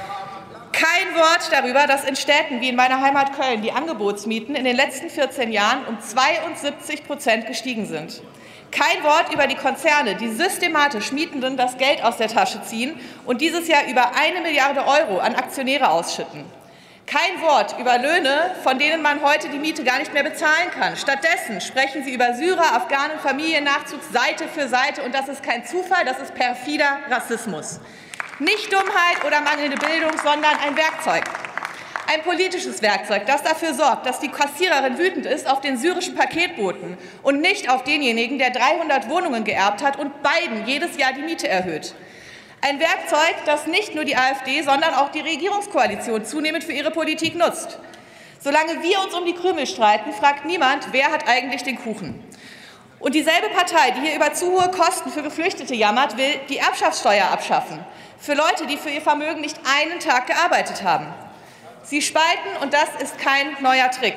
Kein Wort darüber, dass in Städten wie in meiner Heimat Köln die Angebotsmieten in den letzten vierzehn Jahren um zweiundsiebzig Prozent gestiegen sind. Kein Wort über die Konzerne, die systematisch Mietenden das Geld aus der Tasche ziehen und dieses Jahr über eine Milliarde Euro an Aktionäre ausschütten. Kein Wort über Löhne, von denen man heute die Miete gar nicht mehr bezahlen kann. Stattdessen sprechen Sie über Syrer, Afghanen, Familiennachzug Seite für Seite. Und das ist kein Zufall, das ist perfider Rassismus. Nicht Dummheit oder mangelnde Bildung, sondern ein Werkzeug. Ein politisches Werkzeug, das dafür sorgt, dass die Kassiererin wütend ist auf den syrischen Paketboten und nicht auf denjenigen, der dreihundert Wohnungen geerbt hat und beiden jedes Jahr die Miete erhöht. Ein Werkzeug, das nicht nur die AfD, sondern auch die Regierungskoalition zunehmend für ihre Politik nutzt. Solange wir uns um die Krümel streiten, fragt niemand, wer hat eigentlich den Kuchen. Und dieselbe Partei, die hier über zu hohe Kosten für Geflüchtete jammert, will die Erbschaftssteuer abschaffen. Für Leute, die für ihr Vermögen nicht einen Tag gearbeitet haben. Sie spalten, und das ist kein neuer Trick.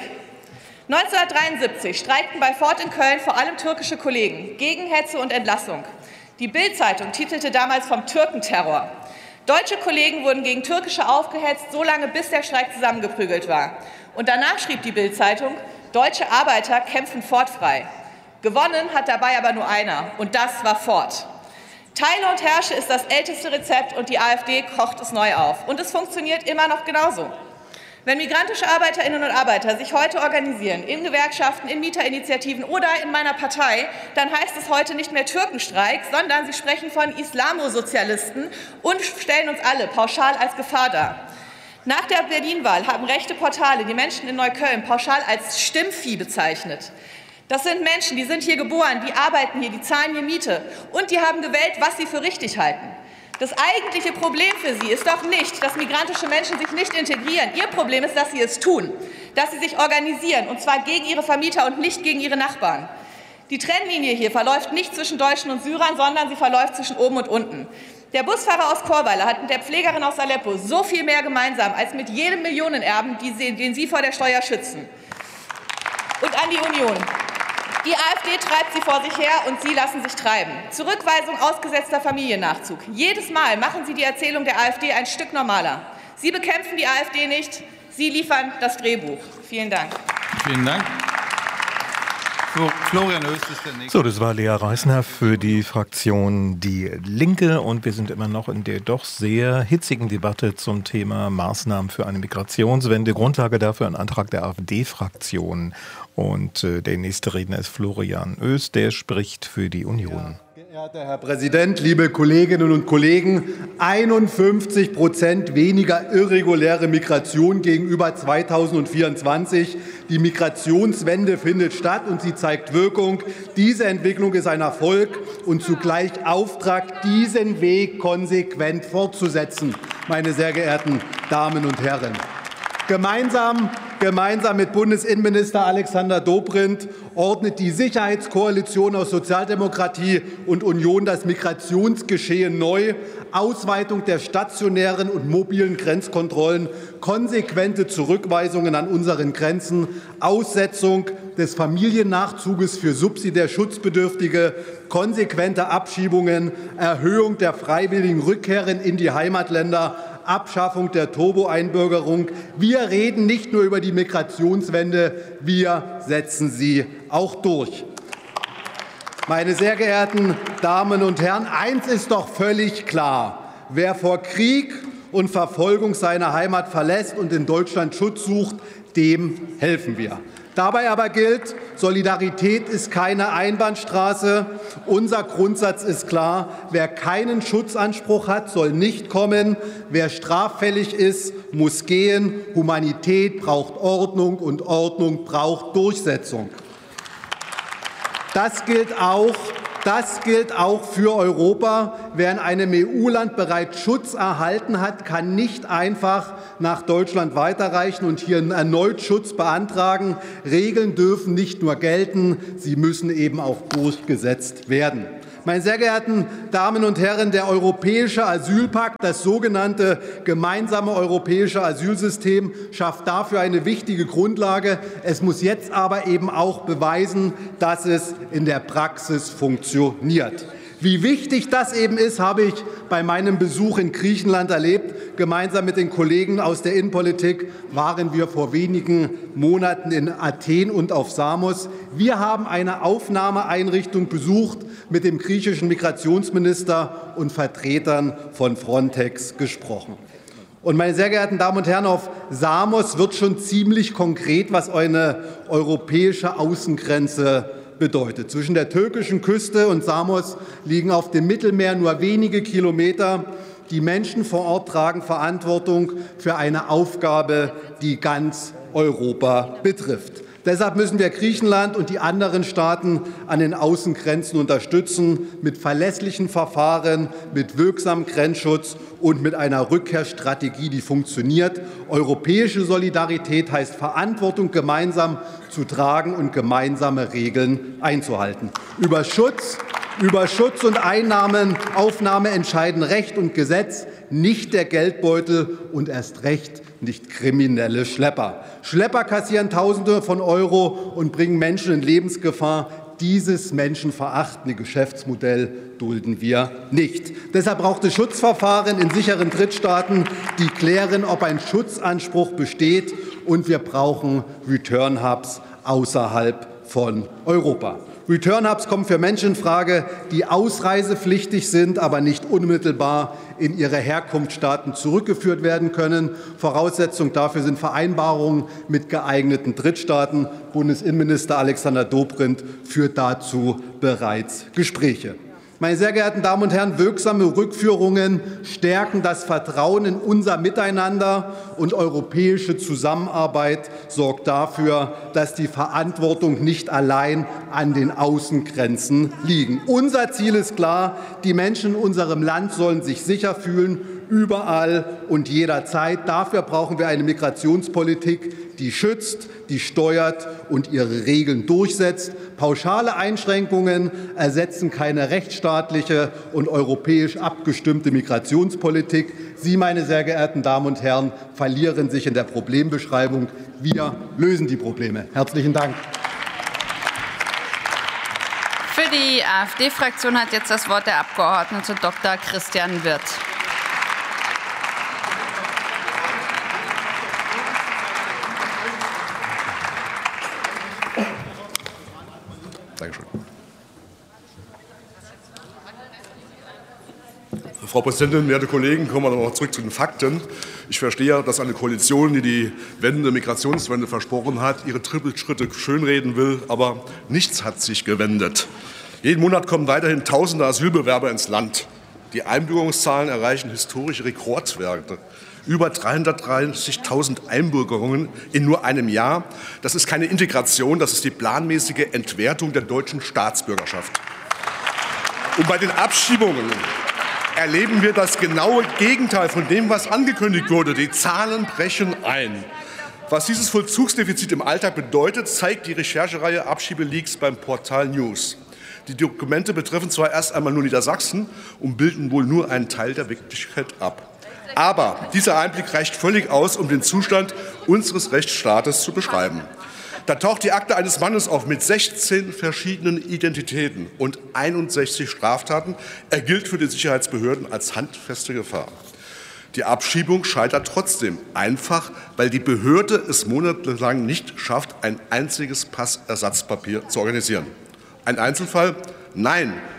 neunzehnhundertdreiundsiebzig streikten bei Ford in Köln vor allem türkische Kollegen gegen Hetze und Entlassung. Die Bild-Zeitung titelte damals vom Türkenterror. Deutsche Kollegen wurden gegen Türkische aufgehetzt, so lange bis der Streik zusammengeprügelt war. Und danach schrieb die Bild-Zeitung, deutsche Arbeiter kämpfen Ford frei. Gewonnen hat dabei aber nur einer, und das war Ford. Teile und herrsche ist das älteste Rezept, und die AfD kocht es neu auf. Und es funktioniert immer noch genauso. Wenn migrantische Arbeiterinnen und Arbeiter sich heute organisieren, in Gewerkschaften, in Mieterinitiativen oder in meiner Partei, dann heißt es heute nicht mehr Türkenstreik, sondern sie sprechen von Islamosozialisten und stellen uns alle pauschal als Gefahr dar. Nach der Berlin-Wahl haben rechte Portale die Menschen in Neukölln pauschal als Stimmvieh bezeichnet. Das sind Menschen, die sind hier geboren, die arbeiten hier, die zahlen hier Miete und die haben gewählt, was sie für richtig halten. Das eigentliche Problem für Sie ist doch nicht, dass migrantische Menschen sich nicht integrieren. Ihr Problem ist, dass sie es tun, dass sie sich organisieren, und zwar gegen ihre Vermieter und nicht gegen ihre Nachbarn. Die Trennlinie hier verläuft nicht zwischen Deutschen und Syrern, sondern sie verläuft zwischen oben und unten. Der Busfahrer aus Chorweiler hat mit der Pflegerin aus Aleppo so viel mehr gemeinsam als mit jedem Millionenerben, den Sie vor der Steuer schützen. Und an die Union. Die AfD treibt sie vor sich her, und Sie lassen sich treiben. Zurückweisung ausgesetzter Familiennachzug. Jedes Mal machen Sie die Erzählung der AfD ein Stück normaler. Sie bekämpfen die AfD nicht, Sie liefern das Drehbuch. Vielen Dank. Vielen Dank. Florian Oest ist der Nächste. So, das war Lea Reisner für die Fraktion Die Linke, und wir sind immer noch in der doch sehr hitzigen Debatte zum Thema Maßnahmen für eine Migrationswende. Grundlage dafür ein Antrag der AfD-Fraktion, und äh, der nächste Redner ist Florian Oest, der spricht für die Union. Geehrter Herr Präsident, liebe Kolleginnen und Kollegen, einundfünfzig Prozent weniger irreguläre Migration gegenüber zweitausendvierundzwanzig. Die Migrationswende findet statt, und sie zeigt Wirkung. Diese Entwicklung ist ein Erfolg und zugleich Auftrag, diesen Weg konsequent fortzusetzen, meine sehr geehrten Damen und Herren. Gemeinsam, gemeinsam mit Bundesinnenminister Alexander Dobrindt ordnet die Sicherheitskoalition aus Sozialdemokratie und Union das Migrationsgeschehen neu. Ausweitung der stationären und mobilen Grenzkontrollen, konsequente Zurückweisungen an unseren Grenzen, Aussetzung des Familiennachzuges für subsidiär Schutzbedürftige, konsequente Abschiebungen, Erhöhung der freiwilligen Rückkehren in die Heimatländer, Abschaffung der Turbo-Einbürgerung. Wir reden nicht nur über die Migrationswende, wir setzen sie auch durch. Meine sehr geehrten Damen und Herren, eins ist doch völlig klar: Wer vor Krieg und Verfolgung seine Heimat verlässt und in Deutschland Schutz sucht, dem helfen wir. Dabei aber gilt, Solidarität ist keine Einbahnstraße. Unser Grundsatz ist klar, wer keinen Schutzanspruch hat, soll nicht kommen. Wer straffällig ist, muss gehen. Humanität braucht Ordnung und Ordnung braucht Durchsetzung. Das gilt auch Das gilt auch für Europa. Wer in einem E U-Land bereits Schutz erhalten hat, kann nicht einfach nach Deutschland weiterreichen und hier erneut Schutz beantragen. Regeln dürfen nicht nur gelten, sie müssen eben auch durchgesetzt werden. Meine sehr geehrten Damen und Herren, der Europäische Asylpakt, das sogenannte gemeinsame europäische Asylsystem, schafft dafür eine wichtige Grundlage. Es muss jetzt aber eben auch beweisen, dass es in der Praxis funktioniert. Wie wichtig das eben ist, habe ich bei meinem Besuch in Griechenland erlebt. Gemeinsam mit den Kollegen aus der Innenpolitik waren wir vor wenigen Monaten in Athen und auf Samos. Wir haben eine Aufnahmeeinrichtung besucht, mit dem griechischen Migrationsminister und Vertretern von Frontex gesprochen. Und meine sehr geehrten Damen und Herren, auf Samos wird schon ziemlich konkret, was eine europäische Außengrenze bedeutet. Zwischen der türkischen Küste und Samos liegen auf dem Mittelmeer nur wenige Kilometer. Die Menschen vor Ort tragen Verantwortung für eine Aufgabe, die ganz Europa betrifft. Deshalb müssen wir Griechenland und die anderen Staaten an den Außengrenzen unterstützen, mit verlässlichen Verfahren, mit wirksamem Grenzschutz und mit einer Rückkehrstrategie, die funktioniert. Europäische Solidarität heißt, Verantwortung gemeinsam zu tragen und gemeinsame Regeln einzuhalten. Über Schutz, über Schutz und Einnahmenaufnahme entscheiden Recht und Gesetz, nicht der Geldbeutel und erst recht nicht kriminelle Schlepper. Schlepper kassieren Tausende von Euro und bringen Menschen in Lebensgefahr. Dieses menschenverachtende Geschäftsmodell dulden wir nicht. Deshalb braucht es Schutzverfahren in sicheren Drittstaaten, die klären, ob ein Schutzanspruch besteht. Und wir brauchen Return Hubs außerhalb von Europa. Return Hubs kommen für Menschen in Frage, die ausreisepflichtig sind, aber nicht unmittelbar in ihre Herkunftsstaaten zurückgeführt werden können. Voraussetzung dafür sind Vereinbarungen mit geeigneten Drittstaaten. Bundesinnenminister Alexander Dobrindt führt dazu bereits Gespräche. Meine sehr geehrten Damen und Herren, wirksame Rückführungen stärken das Vertrauen in unser Miteinander, und europäische Zusammenarbeit sorgt dafür, dass die Verantwortung nicht allein an den Außengrenzen liegt. Unser Ziel ist klar, die Menschen in unserem Land sollen sich sicher fühlen, überall und jederzeit. Dafür brauchen wir eine Migrationspolitik, die schützt, die steuert und ihre Regeln durchsetzt. Pauschale Einschränkungen ersetzen keine rechtsstaatliche und europäisch abgestimmte Migrationspolitik. Sie, meine sehr geehrten Damen und Herren, verlieren sich in der Problembeschreibung. Wir lösen die Probleme. Herzlichen Dank. Für die AfD-Fraktion hat jetzt das Wort der Abgeordnete Doktor Christian Wirth. Dankeschön. Frau Präsidentin, werte Kollegen, kommen wir noch zurück zu den Fakten. Ich verstehe, dass eine Koalition, die die Wende, Migrationswende versprochen hat, ihre Trippelschritte schönreden will, aber nichts hat sich gewendet. Jeden Monat kommen weiterhin tausende Asylbewerber ins Land. Die Einbürgerungszahlen erreichen historische Rekordwerte. Über dreihundertdreißigtausend Einbürgerungen in nur einem Jahr. Das ist keine Integration, das ist die planmäßige Entwertung der deutschen Staatsbürgerschaft. Und bei den Abschiebungen erleben wir das genaue Gegenteil von dem, was angekündigt wurde. Die Zahlen brechen ein. Was dieses Vollzugsdefizit im Alltag bedeutet, zeigt die Recherchereihe Abschiebeleaks beim Portal News. Die Dokumente betreffen zwar erst einmal nur Niedersachsen und bilden wohl nur einen Teil der Wirklichkeit ab. Aber dieser Einblick reicht völlig aus, um den Zustand unseres Rechtsstaates zu beschreiben. Da taucht die Akte eines Mannes auf mit sechzehn verschiedenen Identitäten und einundsechzig Straftaten. Er gilt für die Sicherheitsbehörden als handfeste Gefahr. Die Abschiebung scheitert trotzdem, einfach weil die Behörde es monatelang nicht schafft, ein einziges Passersatzpapier zu organisieren. Ein Einzelfall? Nein,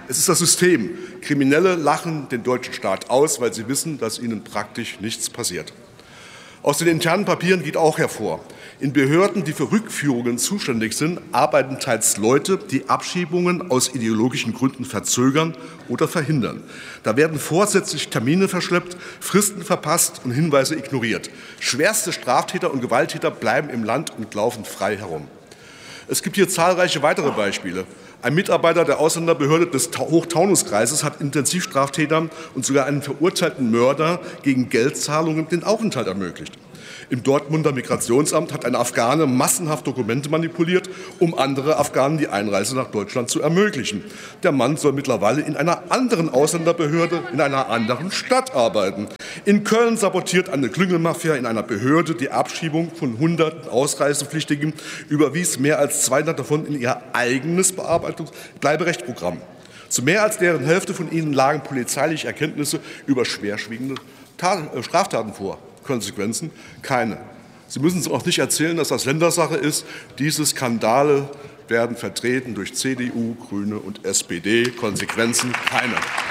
es ist das System. Kriminelle lachen den deutschen Staat aus, weil sie wissen, dass ihnen praktisch nichts passiert. Aus den internen Papieren geht auch hervor: In Behörden, die für Rückführungen zuständig sind, arbeiten teils Leute, die Abschiebungen aus ideologischen Gründen verzögern oder verhindern. Da werden vorsätzlich Termine verschleppt, Fristen verpasst und Hinweise ignoriert. Schwerste Straftäter und Gewalttäter bleiben im Land und laufen frei herum. Es gibt hier zahlreiche weitere Beispiele. Ein Mitarbeiter der Ausländerbehörde des Hochtaunuskreises hat Intensivstraftätern und sogar einem verurteilten Mörder gegen Geldzahlungen den Aufenthalt ermöglicht. Im Dortmunder Migrationsamt hat ein Afghane massenhaft Dokumente manipuliert, um andere Afghanen die Einreise nach Deutschland zu ermöglichen. Der Mann soll mittlerweile in einer anderen Ausländerbehörde in einer anderen Stadt arbeiten. In Köln sabotiert eine Klüngelmafia in einer Behörde die Abschiebung von hunderten Ausreisepflichtigen, überwies mehr als zweihundert davon in ihr eigenes Bearbeitungs- Bleiberechtsprogramm. Zu mehr als deren Hälfte von ihnen lagen polizeiliche Erkenntnisse über schwerwiegende Straftaten vor. Konsequenzen? Keine. Sie müssen uns auch nicht erzählen, dass das Ländersache ist. Diese Skandale werden vertreten durch C D U, Grüne und S P D. Konsequenzen? Keine.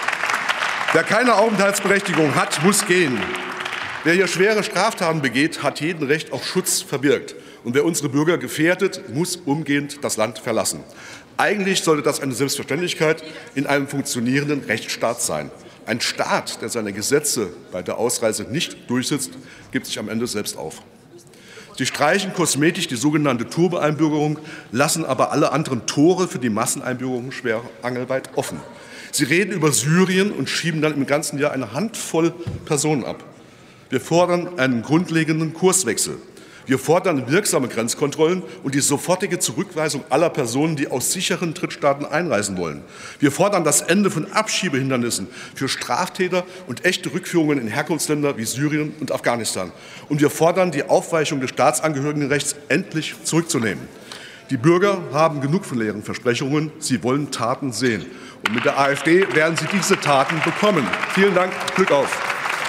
Wer keine Aufenthaltsberechtigung hat, muss gehen. Wer hier schwere Straftaten begeht, hat jeden Recht auf Schutz verwirkt. Und wer unsere Bürger gefährdet, muss umgehend das Land verlassen. Eigentlich sollte das eine Selbstverständlichkeit in einem funktionierenden Rechtsstaat sein. Ein Staat, der seine Gesetze bei der Ausreise nicht durchsetzt, gibt sich am Ende selbst auf. Sie streichen kosmetisch die sogenannte Turbo-Einbürgerung, lassen aber alle anderen Tore für die Masseneinbürgerung schwer angelweit offen. Sie reden über Syrien und schieben dann im ganzen Jahr eine Handvoll Personen ab. Wir fordern einen grundlegenden Kurswechsel. Wir fordern wirksame Grenzkontrollen und die sofortige Zurückweisung aller Personen, die aus sicheren Drittstaaten einreisen wollen. Wir fordern das Ende von Abschiebehindernissen für Straftäter und echte Rückführungen in Herkunftsländer wie Syrien und Afghanistan. Und wir fordern, die Aufweichung des Staatsangehörigenrechts endlich zurückzunehmen. Die Bürger haben genug von leeren Versprechungen. Sie wollen Taten sehen. Und mit der AfD werden sie diese Taten bekommen. Vielen Dank. Glück auf.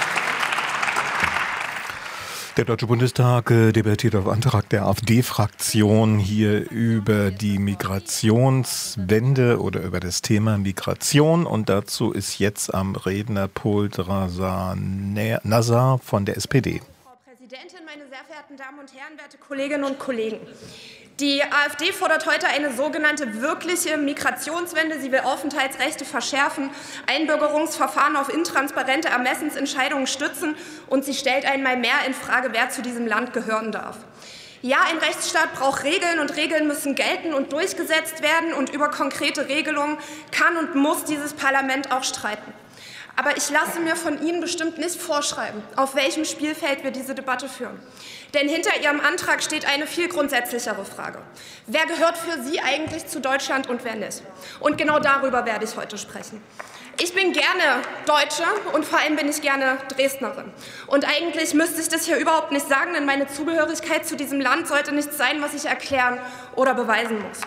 Der Deutsche Bundestag äh, debattiert auf Antrag der AfD-Fraktion hier über die Migrationswende oder über das Thema Migration. Und dazu ist jetzt am Rednerpult Razan Nazar von der S P D. Frau Präsidentin, meine sehr verehrten Damen und Herren, werte Kolleginnen und Kollegen! Die AfD fordert heute eine sogenannte wirkliche Migrationswende. Sie will Aufenthaltsrechte verschärfen, Einbürgerungsverfahren auf intransparente Ermessensentscheidungen stützen und sie stellt einmal mehr in Frage, wer zu diesem Land gehören darf. Ja, ein Rechtsstaat braucht Regeln und Regeln müssen gelten und durchgesetzt werden und über konkrete Regelungen kann und muss dieses Parlament auch streiten. Aber ich lasse mir von Ihnen bestimmt nicht vorschreiben, auf welchem Spielfeld wir diese Debatte führen. Denn hinter Ihrem Antrag steht eine viel grundsätzlichere Frage. Wer gehört für Sie eigentlich zu Deutschland und wer nicht? Und genau darüber werde ich heute sprechen. Ich bin gerne Deutsche und vor allem bin ich gerne Dresdnerin. Und eigentlich müsste ich das hier überhaupt nicht sagen, denn meine Zugehörigkeit zu diesem Land sollte nichts sein, was ich erklären oder beweisen muss.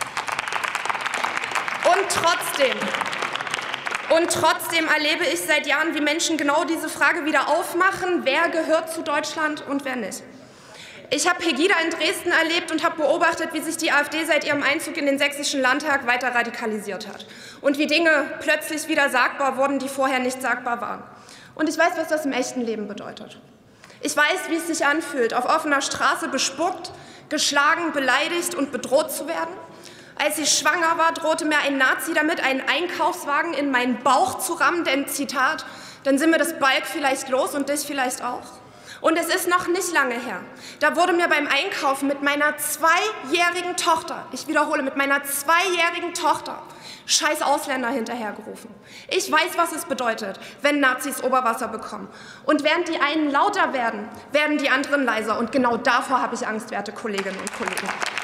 Und trotzdem... Und trotzdem erlebe ich seit Jahren, wie Menschen genau diese Frage wieder aufmachen, wer gehört zu Deutschland und wer nicht. Ich habe Pegida in Dresden erlebt und habe beobachtet, wie sich die AfD seit ihrem Einzug in den Sächsischen Landtag weiter radikalisiert hat. Und wie Dinge plötzlich wieder sagbar wurden, die vorher nicht sagbar waren. Und ich weiß, was das im echten Leben bedeutet. Ich weiß, wie es sich anfühlt, auf offener Straße bespuckt, geschlagen, beleidigt und bedroht zu werden. Als ich schwanger war, drohte mir ein Nazi damit, einen Einkaufswagen in meinen Bauch zu rammen, denn, Zitat, dann sind wir das Balk vielleicht los und dich vielleicht auch. Und es ist noch nicht lange her. Da wurde mir beim Einkaufen mit meiner zweijährigen Tochter, ich wiederhole, mit meiner zweijährigen Tochter, scheiß Ausländer hinterhergerufen. Ich weiß, was es bedeutet, wenn Nazis Oberwasser bekommen. Und während die einen lauter werden, werden die anderen leiser. Und genau davor habe ich Angst, werte Kolleginnen und Kollegen.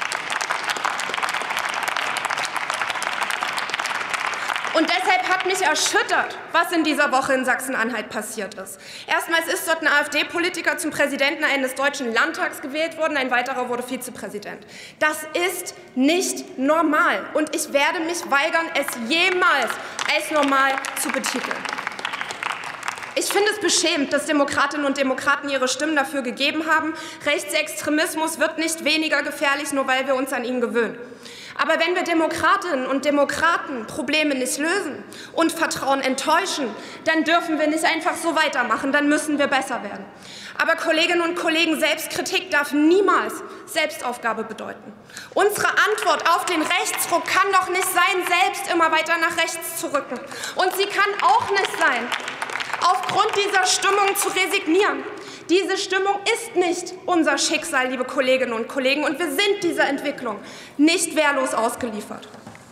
Und deshalb hat mich erschüttert, was in dieser Woche in Sachsen-Anhalt passiert ist. Erstmals ist dort ein AfD-Politiker zum Präsidenten eines deutschen Landtags gewählt worden, ein weiterer wurde Vizepräsident. Das ist nicht normal und ich werde mich weigern, es jemals als normal zu betiteln. Ich finde es beschämend, dass Demokratinnen und Demokraten ihre Stimmen dafür gegeben haben. Rechtsextremismus wird nicht weniger gefährlich, nur weil wir uns an ihn gewöhnen. Aber wenn wir Demokratinnen und Demokraten Probleme nicht lösen und Vertrauen enttäuschen, dann dürfen wir nicht einfach so weitermachen, dann müssen wir besser werden. Aber Kolleginnen und Kollegen, Selbstkritik darf niemals Selbstaufgabe bedeuten. Unsere Antwort auf den Rechtsruck kann doch nicht sein, selbst immer weiter nach rechts zu rücken. Und sie kann auch nicht sein, aufgrund dieser Stimmung zu resignieren. Diese Stimmung ist nicht unser Schicksal, liebe Kolleginnen und Kollegen, und wir sind dieser Entwicklung nicht wehrlos ausgeliefert.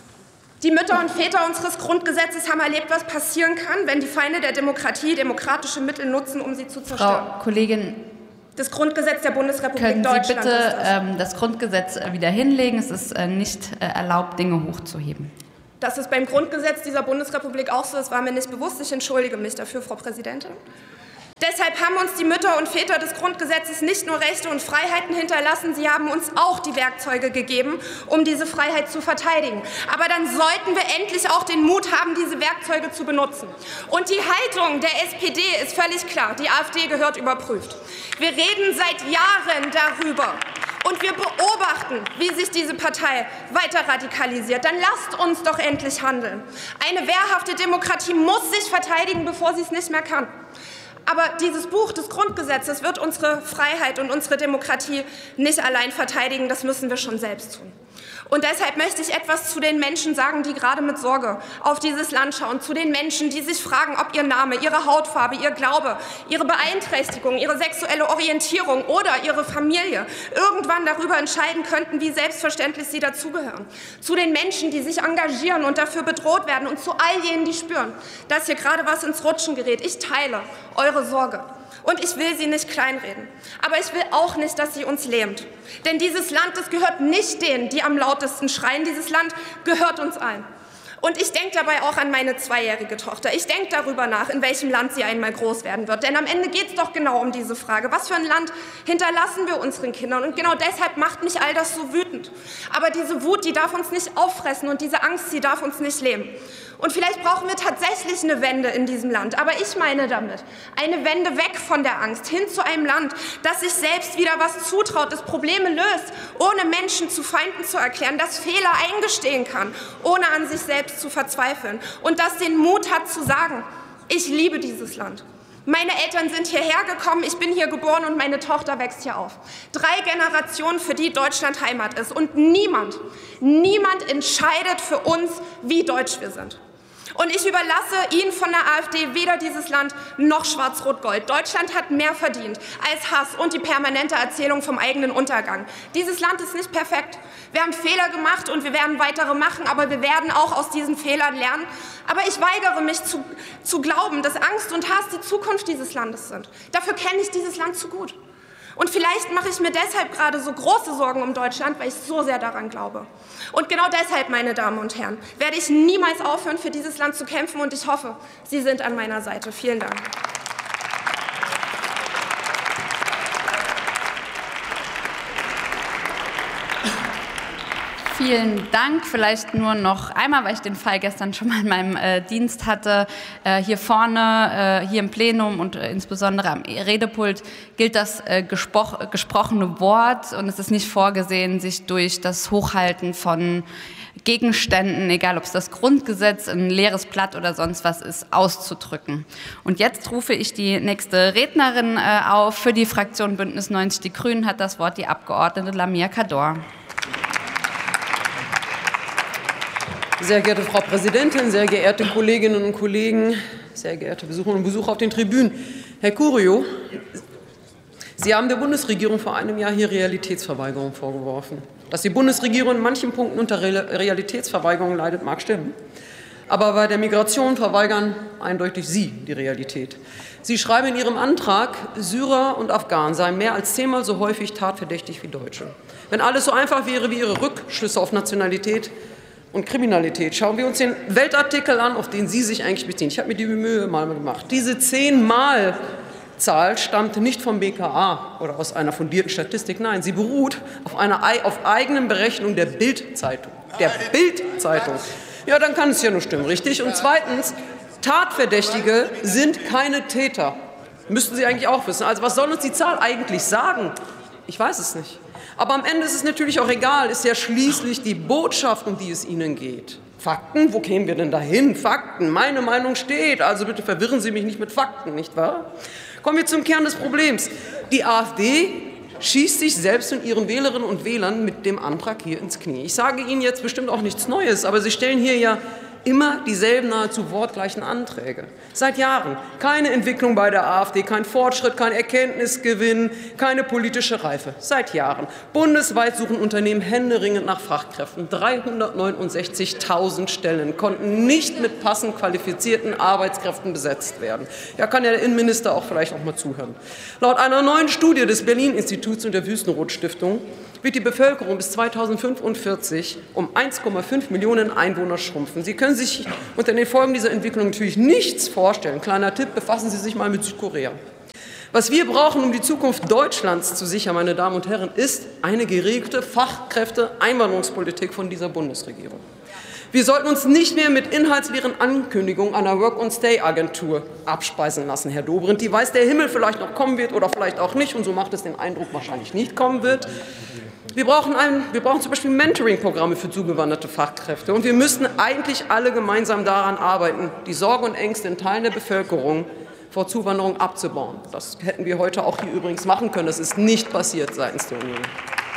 Die Mütter und Väter unseres Grundgesetzes haben erlebt, was passieren kann, wenn die Feinde der Demokratie demokratische Mittel nutzen, um sie zu zerstören. Frau Kollegin, das Grundgesetz der Bundesrepublik können Sie Deutschland bitte ist das. ähm, das Grundgesetz wieder hinlegen? Es ist äh, nicht äh, erlaubt, Dinge hochzuheben. Dass es beim Grundgesetz dieser Bundesrepublik auch so ist, war mir nicht bewusst. Ich entschuldige mich dafür, Frau Präsidentin. Deshalb haben uns die Mütter und Väter des Grundgesetzes nicht nur Rechte und Freiheiten hinterlassen, sie haben uns auch die Werkzeuge gegeben, um diese Freiheit zu verteidigen. Aber dann sollten wir endlich auch den Mut haben, diese Werkzeuge zu benutzen. Und die Haltung der S P D ist völlig klar. Die AfD gehört überprüft. Wir reden seit Jahren darüber. Und wir beobachten, wie sich diese Partei weiter radikalisiert. Dann lasst uns doch endlich handeln. Eine wehrhafte Demokratie muss sich verteidigen, bevor sie es nicht mehr kann. Aber dieses Buch des Grundgesetzes wird unsere Freiheit und unsere Demokratie nicht allein verteidigen. Das müssen wir schon selbst tun. Und deshalb möchte ich etwas zu den Menschen sagen, die gerade mit Sorge auf dieses Land schauen. Zu den Menschen, die sich fragen, ob ihr Name, ihre Hautfarbe, ihr Glaube, ihre Beeinträchtigung, ihre sexuelle Orientierung oder ihre Familie irgendwann darüber entscheiden könnten, wie selbstverständlich sie dazugehören. Zu den Menschen, die sich engagieren und dafür bedroht werden. Und zu all jenen, die spüren, dass hier gerade was ins Rutschen gerät. Ich teile eure Sorge. Und ich will sie nicht kleinreden. Aber ich will auch nicht, dass sie uns lähmt. Denn dieses Land, das gehört nicht denen, die am lautesten schreien. Dieses Land gehört uns allen. Und ich denke dabei auch an meine zweijährige Tochter. Ich denke darüber nach, in welchem Land sie einmal groß werden wird. Denn am Ende geht es doch genau um diese Frage. Was für ein Land hinterlassen wir unseren Kindern? Und genau deshalb macht mich all das so wütend. Aber diese Wut, die darf uns nicht auffressen und diese Angst, die darf uns nicht lähmen. Und vielleicht brauchen wir tatsächlich eine Wende in diesem Land. Aber ich meine damit eine Wende weg von der Angst hin zu einem Land, das sich selbst wieder was zutraut, das Probleme löst, ohne Menschen zu Feinden zu erklären, das Fehler eingestehen kann, ohne an sich selbst zu verzweifeln und das den Mut hat zu sagen, ich liebe dieses Land. Meine Eltern sind hierher gekommen, ich bin hier geboren und meine Tochter wächst hier auf. Drei Generationen, für die Deutschland Heimat ist. Und niemand, niemand entscheidet für uns, wie deutsch wir sind. Und ich überlasse Ihnen von der AfD weder dieses Land noch Schwarz-Rot-Gold. Deutschland hat mehr verdient als Hass und die permanente Erzählung vom eigenen Untergang. Dieses Land ist nicht perfekt. Wir haben Fehler gemacht und wir werden weitere machen, aber wir werden auch aus diesen Fehlern lernen. Aber ich weigere mich zu, zu glauben, dass Angst und Hass die Zukunft dieses Landes sind. Dafür kenne ich dieses Land zu gut. Und vielleicht mache ich mir deshalb gerade so große Sorgen um Deutschland, weil ich so sehr daran glaube. Und genau deshalb, meine Damen und Herren, werde ich niemals aufhören, für dieses Land zu kämpfen. Und ich hoffe, Sie sind an meiner Seite. Vielen Dank. Vielen Dank. Vielleicht nur noch einmal, weil ich den Fall gestern schon mal in meinem äh, Dienst hatte. Äh, hier vorne, äh, hier im Plenum und äh, insbesondere am Redepult gilt das äh, gespro- gesprochene Wort. Und es ist nicht vorgesehen, sich durch das Hochhalten von Gegenständen, egal ob es das Grundgesetz, ein leeres Blatt oder sonst was ist, auszudrücken. Und jetzt rufe ich die nächste Rednerin äh, auf. Für die Fraktion Bündnis neunzig Die Grünen hat das Wort die Abgeordnete Lamia Kador. Sehr geehrte Frau Präsidentin, sehr geehrte Kolleginnen und Kollegen, sehr geehrte Besucherinnen und Besucher auf den Tribünen. Herr Curio, Sie haben der Bundesregierung vor einem Jahr hier Realitätsverweigerung vorgeworfen. Dass die Bundesregierung in manchen Punkten unter Realitätsverweigerung leidet, mag stimmen. Aber bei der Migration verweigern eindeutig Sie die Realität. Sie schreiben in Ihrem Antrag, Syrer und Afghanen seien mehr als zehnmal so häufig tatverdächtig wie Deutsche. Wenn alles so einfach wäre wie Ihre Rückschlüsse auf Nationalität und Kriminalität, schauen wir uns den Weltartikel an, auf den Sie sich eigentlich beziehen. Ich habe mir die Mühe mal gemacht. Diese Zehnmal-Zahl stammt nicht vom B K A oder aus einer fundierten Statistik. Nein, sie beruht auf einer auf eigenen Berechnung der Bild-Zeitung. Der Bild-Zeitung. Ja, dann kann es ja nur stimmen, richtig? Und zweitens, Tatverdächtige sind keine Täter. Müssten Sie eigentlich auch wissen. Also was soll uns die Zahl eigentlich sagen? Ich weiß es nicht. Aber am Ende ist es natürlich auch egal, ist ja schließlich die Botschaft, um die es Ihnen geht. Fakten? Wo kämen wir denn dahin? Fakten. Meine Meinung steht. Also bitte verwirren Sie mich nicht mit Fakten, nicht wahr? Kommen wir zum Kern des Problems. Die AfD schießt sich selbst und ihren Wählerinnen und Wählern mit dem Antrag hier ins Knie. Ich sage Ihnen jetzt bestimmt auch nichts Neues, aber Sie stellen hier ja immer dieselben nahezu wortgleichen Anträge. Seit Jahren. Keine Entwicklung bei der AfD, kein Fortschritt, kein Erkenntnisgewinn, keine politische Reife. Seit Jahren. Bundesweit suchen Unternehmen händeringend nach Fachkräften. dreihundertneunundsechzigtausend Stellen konnten nicht mit passend qualifizierten Arbeitskräften besetzt werden. Ja, kann ja der Innenminister auch vielleicht auch mal zuhören. Laut einer neuen Studie des Berlin-Instituts und der Wüstenrot-Stiftung wird die Bevölkerung bis zweitausendfünfundvierzig um eins Komma fünf Millionen Einwohner schrumpfen. Sie können sich unter den Folgen dieser Entwicklung natürlich nichts vorstellen. Kleiner Tipp, befassen Sie sich mal mit Südkorea. Was wir brauchen, um die Zukunft Deutschlands zu sichern, meine Damen und Herren, ist eine geregelte Fachkräfte-Einwanderungspolitik von dieser Bundesregierung. Wir sollten uns nicht mehr mit inhaltsleeren Ankündigungen einer Work-and-Stay-Agentur abspeisen lassen, Herr Dobrindt. Die weiß der Himmel vielleicht noch kommen wird oder vielleicht auch nicht, und so macht es den Eindruck, wahrscheinlich nicht kommen wird. Wir brauchen, ein, wir brauchen zum Beispiel Mentoring-Programme für zugewanderte Fachkräfte. Und wir müssten eigentlich alle gemeinsam daran arbeiten, die Sorgen und Ängste in Teilen der Bevölkerung vor Zuwanderung abzubauen. Das hätten wir heute auch hier übrigens machen können. Das ist nicht passiert seitens der Union.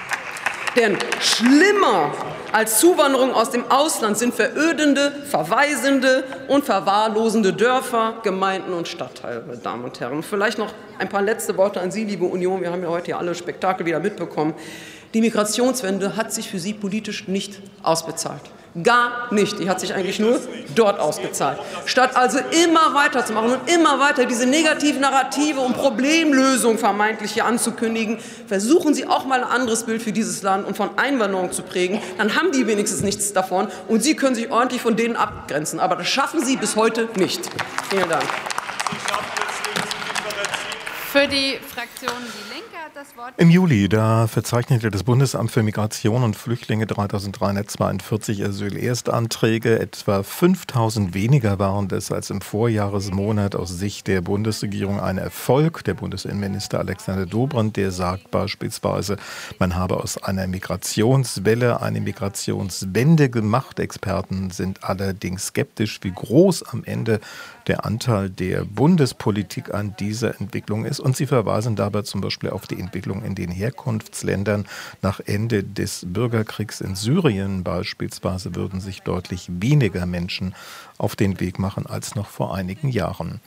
Denn schlimmer als Zuwanderung aus dem Ausland sind verödende, verwaisende und verwahrlosende Dörfer, Gemeinden und Stadtteile, meine Damen und Herren. Vielleicht noch ein paar letzte Worte an Sie, liebe Union. Wir haben ja heute ja alle Spektakel wieder mitbekommen. Die Migrationswende hat sich für Sie politisch nicht ausbezahlt. Gar nicht. Die hat sich eigentlich nur dort ausgezahlt. Statt also immer weiterzumachen und immer weiter diese negativen Narrative und Problemlösung vermeintlich hier anzukündigen, versuchen Sie auch mal ein anderes Bild für dieses Land und von Einwanderung zu prägen. Dann haben die wenigstens nichts davon und Sie können sich ordentlich von denen abgrenzen. Aber das schaffen Sie bis heute nicht. Vielen Dank. Für die Fraktion Die Linke hat das Wort. Im Juli, da verzeichnete das Bundesamt für Migration und Flüchtlinge dreitausenddreihundertzweiundvierzig Asylerstanträge. Etwa fünftausend weniger waren das als im Vorjahresmonat. Aus Sicht der Bundesregierung ein Erfolg. Der Bundesinnenminister Alexander Dobrindt, der sagt beispielsweise, man habe aus einer Migrationswelle eine Migrationswende gemacht. Experten sind allerdings skeptisch, wie groß am Ende der Anteil der Bundespolitik an dieser Entwicklung ist. Und sie verweisen dabei zum Beispiel auf die Entwicklung in den Herkunftsländern. Nach Ende des Bürgerkriegs in Syrien beispielsweise würden sich deutlich weniger Menschen auf den Weg machen als noch vor einigen Jahren.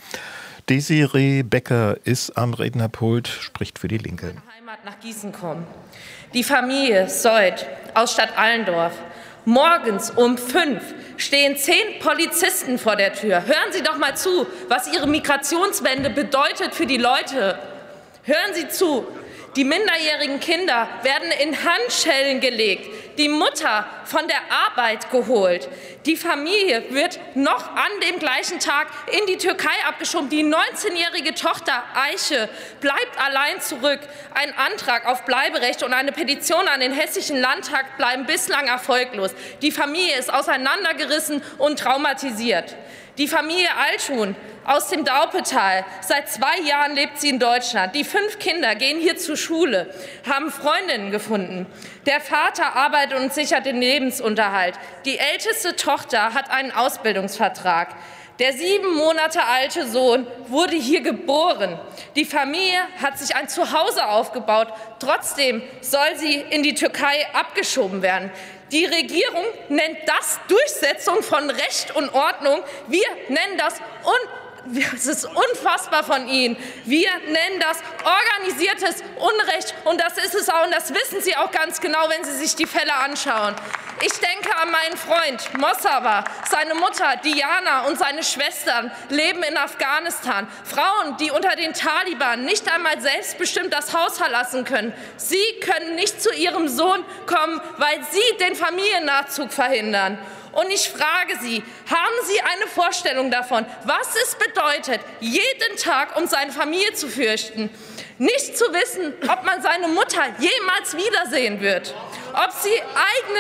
Desiree Becker ist am Rednerpult, spricht für die Linke. Heimat nach Gießen kommen. Die Familie Sold aus Stadt Allendorf. Morgens um fünf stehen zehn Polizisten vor der Tür. Hören Sie doch mal zu, was Ihre Migrationswende bedeutet für die Leute. Hören Sie zu. Die minderjährigen Kinder werden in Handschellen gelegt, die Mutter von der Arbeit geholt. Die Familie wird noch an dem gleichen Tag in die Türkei abgeschoben. Die neunzehnjährige Tochter Eiche bleibt allein zurück. Ein Antrag auf Bleiberecht und eine Petition an den Hessischen Landtag bleiben bislang erfolglos. Die Familie ist auseinandergerissen und traumatisiert. Die Familie Althuhn aus dem Daupetal. Seit zwei Jahren lebt sie in Deutschland. Die fünf Kinder gehen hier zur Schule, haben Freundinnen gefunden. Der Vater arbeitet und sichert den Lebensunterhalt. Die älteste Tochter hat einen Ausbildungsvertrag. Der sieben Monate alte Sohn wurde hier geboren. Die Familie hat sich ein Zuhause aufgebaut. Trotzdem soll sie in die Türkei abgeschoben werden. Die Regierung nennt das Durchsetzung von Recht und Ordnung. Wir nennen das un Es ist unfassbar von Ihnen. Wir nennen das organisiertes Unrecht, und das ist es auch, und das wissen Sie auch ganz genau, wenn Sie sich die Fälle anschauen. Ich denke an meinen Freund Mossawa. Seine Mutter Diana und seine Schwestern leben in Afghanistan. Frauen, die unter den Taliban nicht einmal selbstbestimmt das Haus verlassen können. Sie können nicht zu ihrem Sohn kommen, weil Sie den Familiennachzug verhindern. Und ich frage Sie, haben Sie eine Vorstellung davon, was es bedeutet, jeden Tag um seine Familie zu fürchten? Nicht zu wissen, ob man seine Mutter jemals wiedersehen wird, ob sie eigene,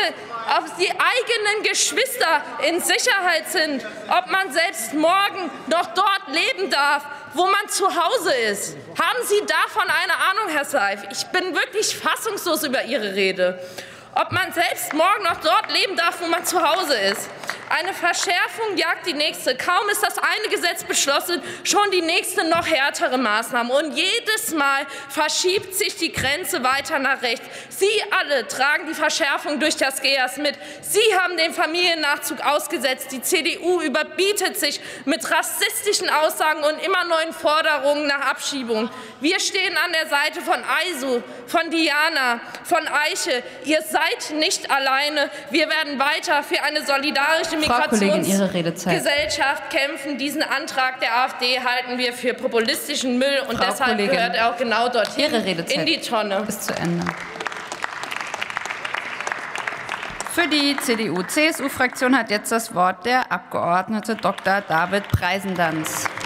ob die eigenen Geschwister in Sicherheit sind, ob man selbst morgen noch dort leben darf, wo man zu Hause ist. Haben Sie davon eine Ahnung, Herr Seif? Ich bin wirklich fassungslos über Ihre Rede. Ob man selbst morgen noch dort leben darf, wo man zu Hause ist. Eine Verschärfung jagt die nächste. Kaum ist das eine Gesetz beschlossen, schon die nächste noch härtere Maßnahme. Und jedes Mal verschiebt sich die Grenze weiter nach rechts. Sie alle tragen die Verschärfung durch das G E A S mit. Sie haben den Familiennachzug ausgesetzt. Die C D U überbietet sich mit rassistischen Aussagen und immer neuen Forderungen nach Abschiebung. Wir stehen an der Seite von Aisu, von Diana, von Eiche. Ihr seid nicht alleine. Wir werden weiter für eine solidarische Migrationsgesellschaft kämpfen. Diesen Antrag der AfD halten wir für populistischen Müll und Frau deshalb Kollegin, gehört er auch genau dorthin, Ihre Redezeit in die Tonne. ist zu Ende. Für die C D U C S U-Fraktion hat jetzt das Wort der Abgeordnete Doktor David Preisendanz.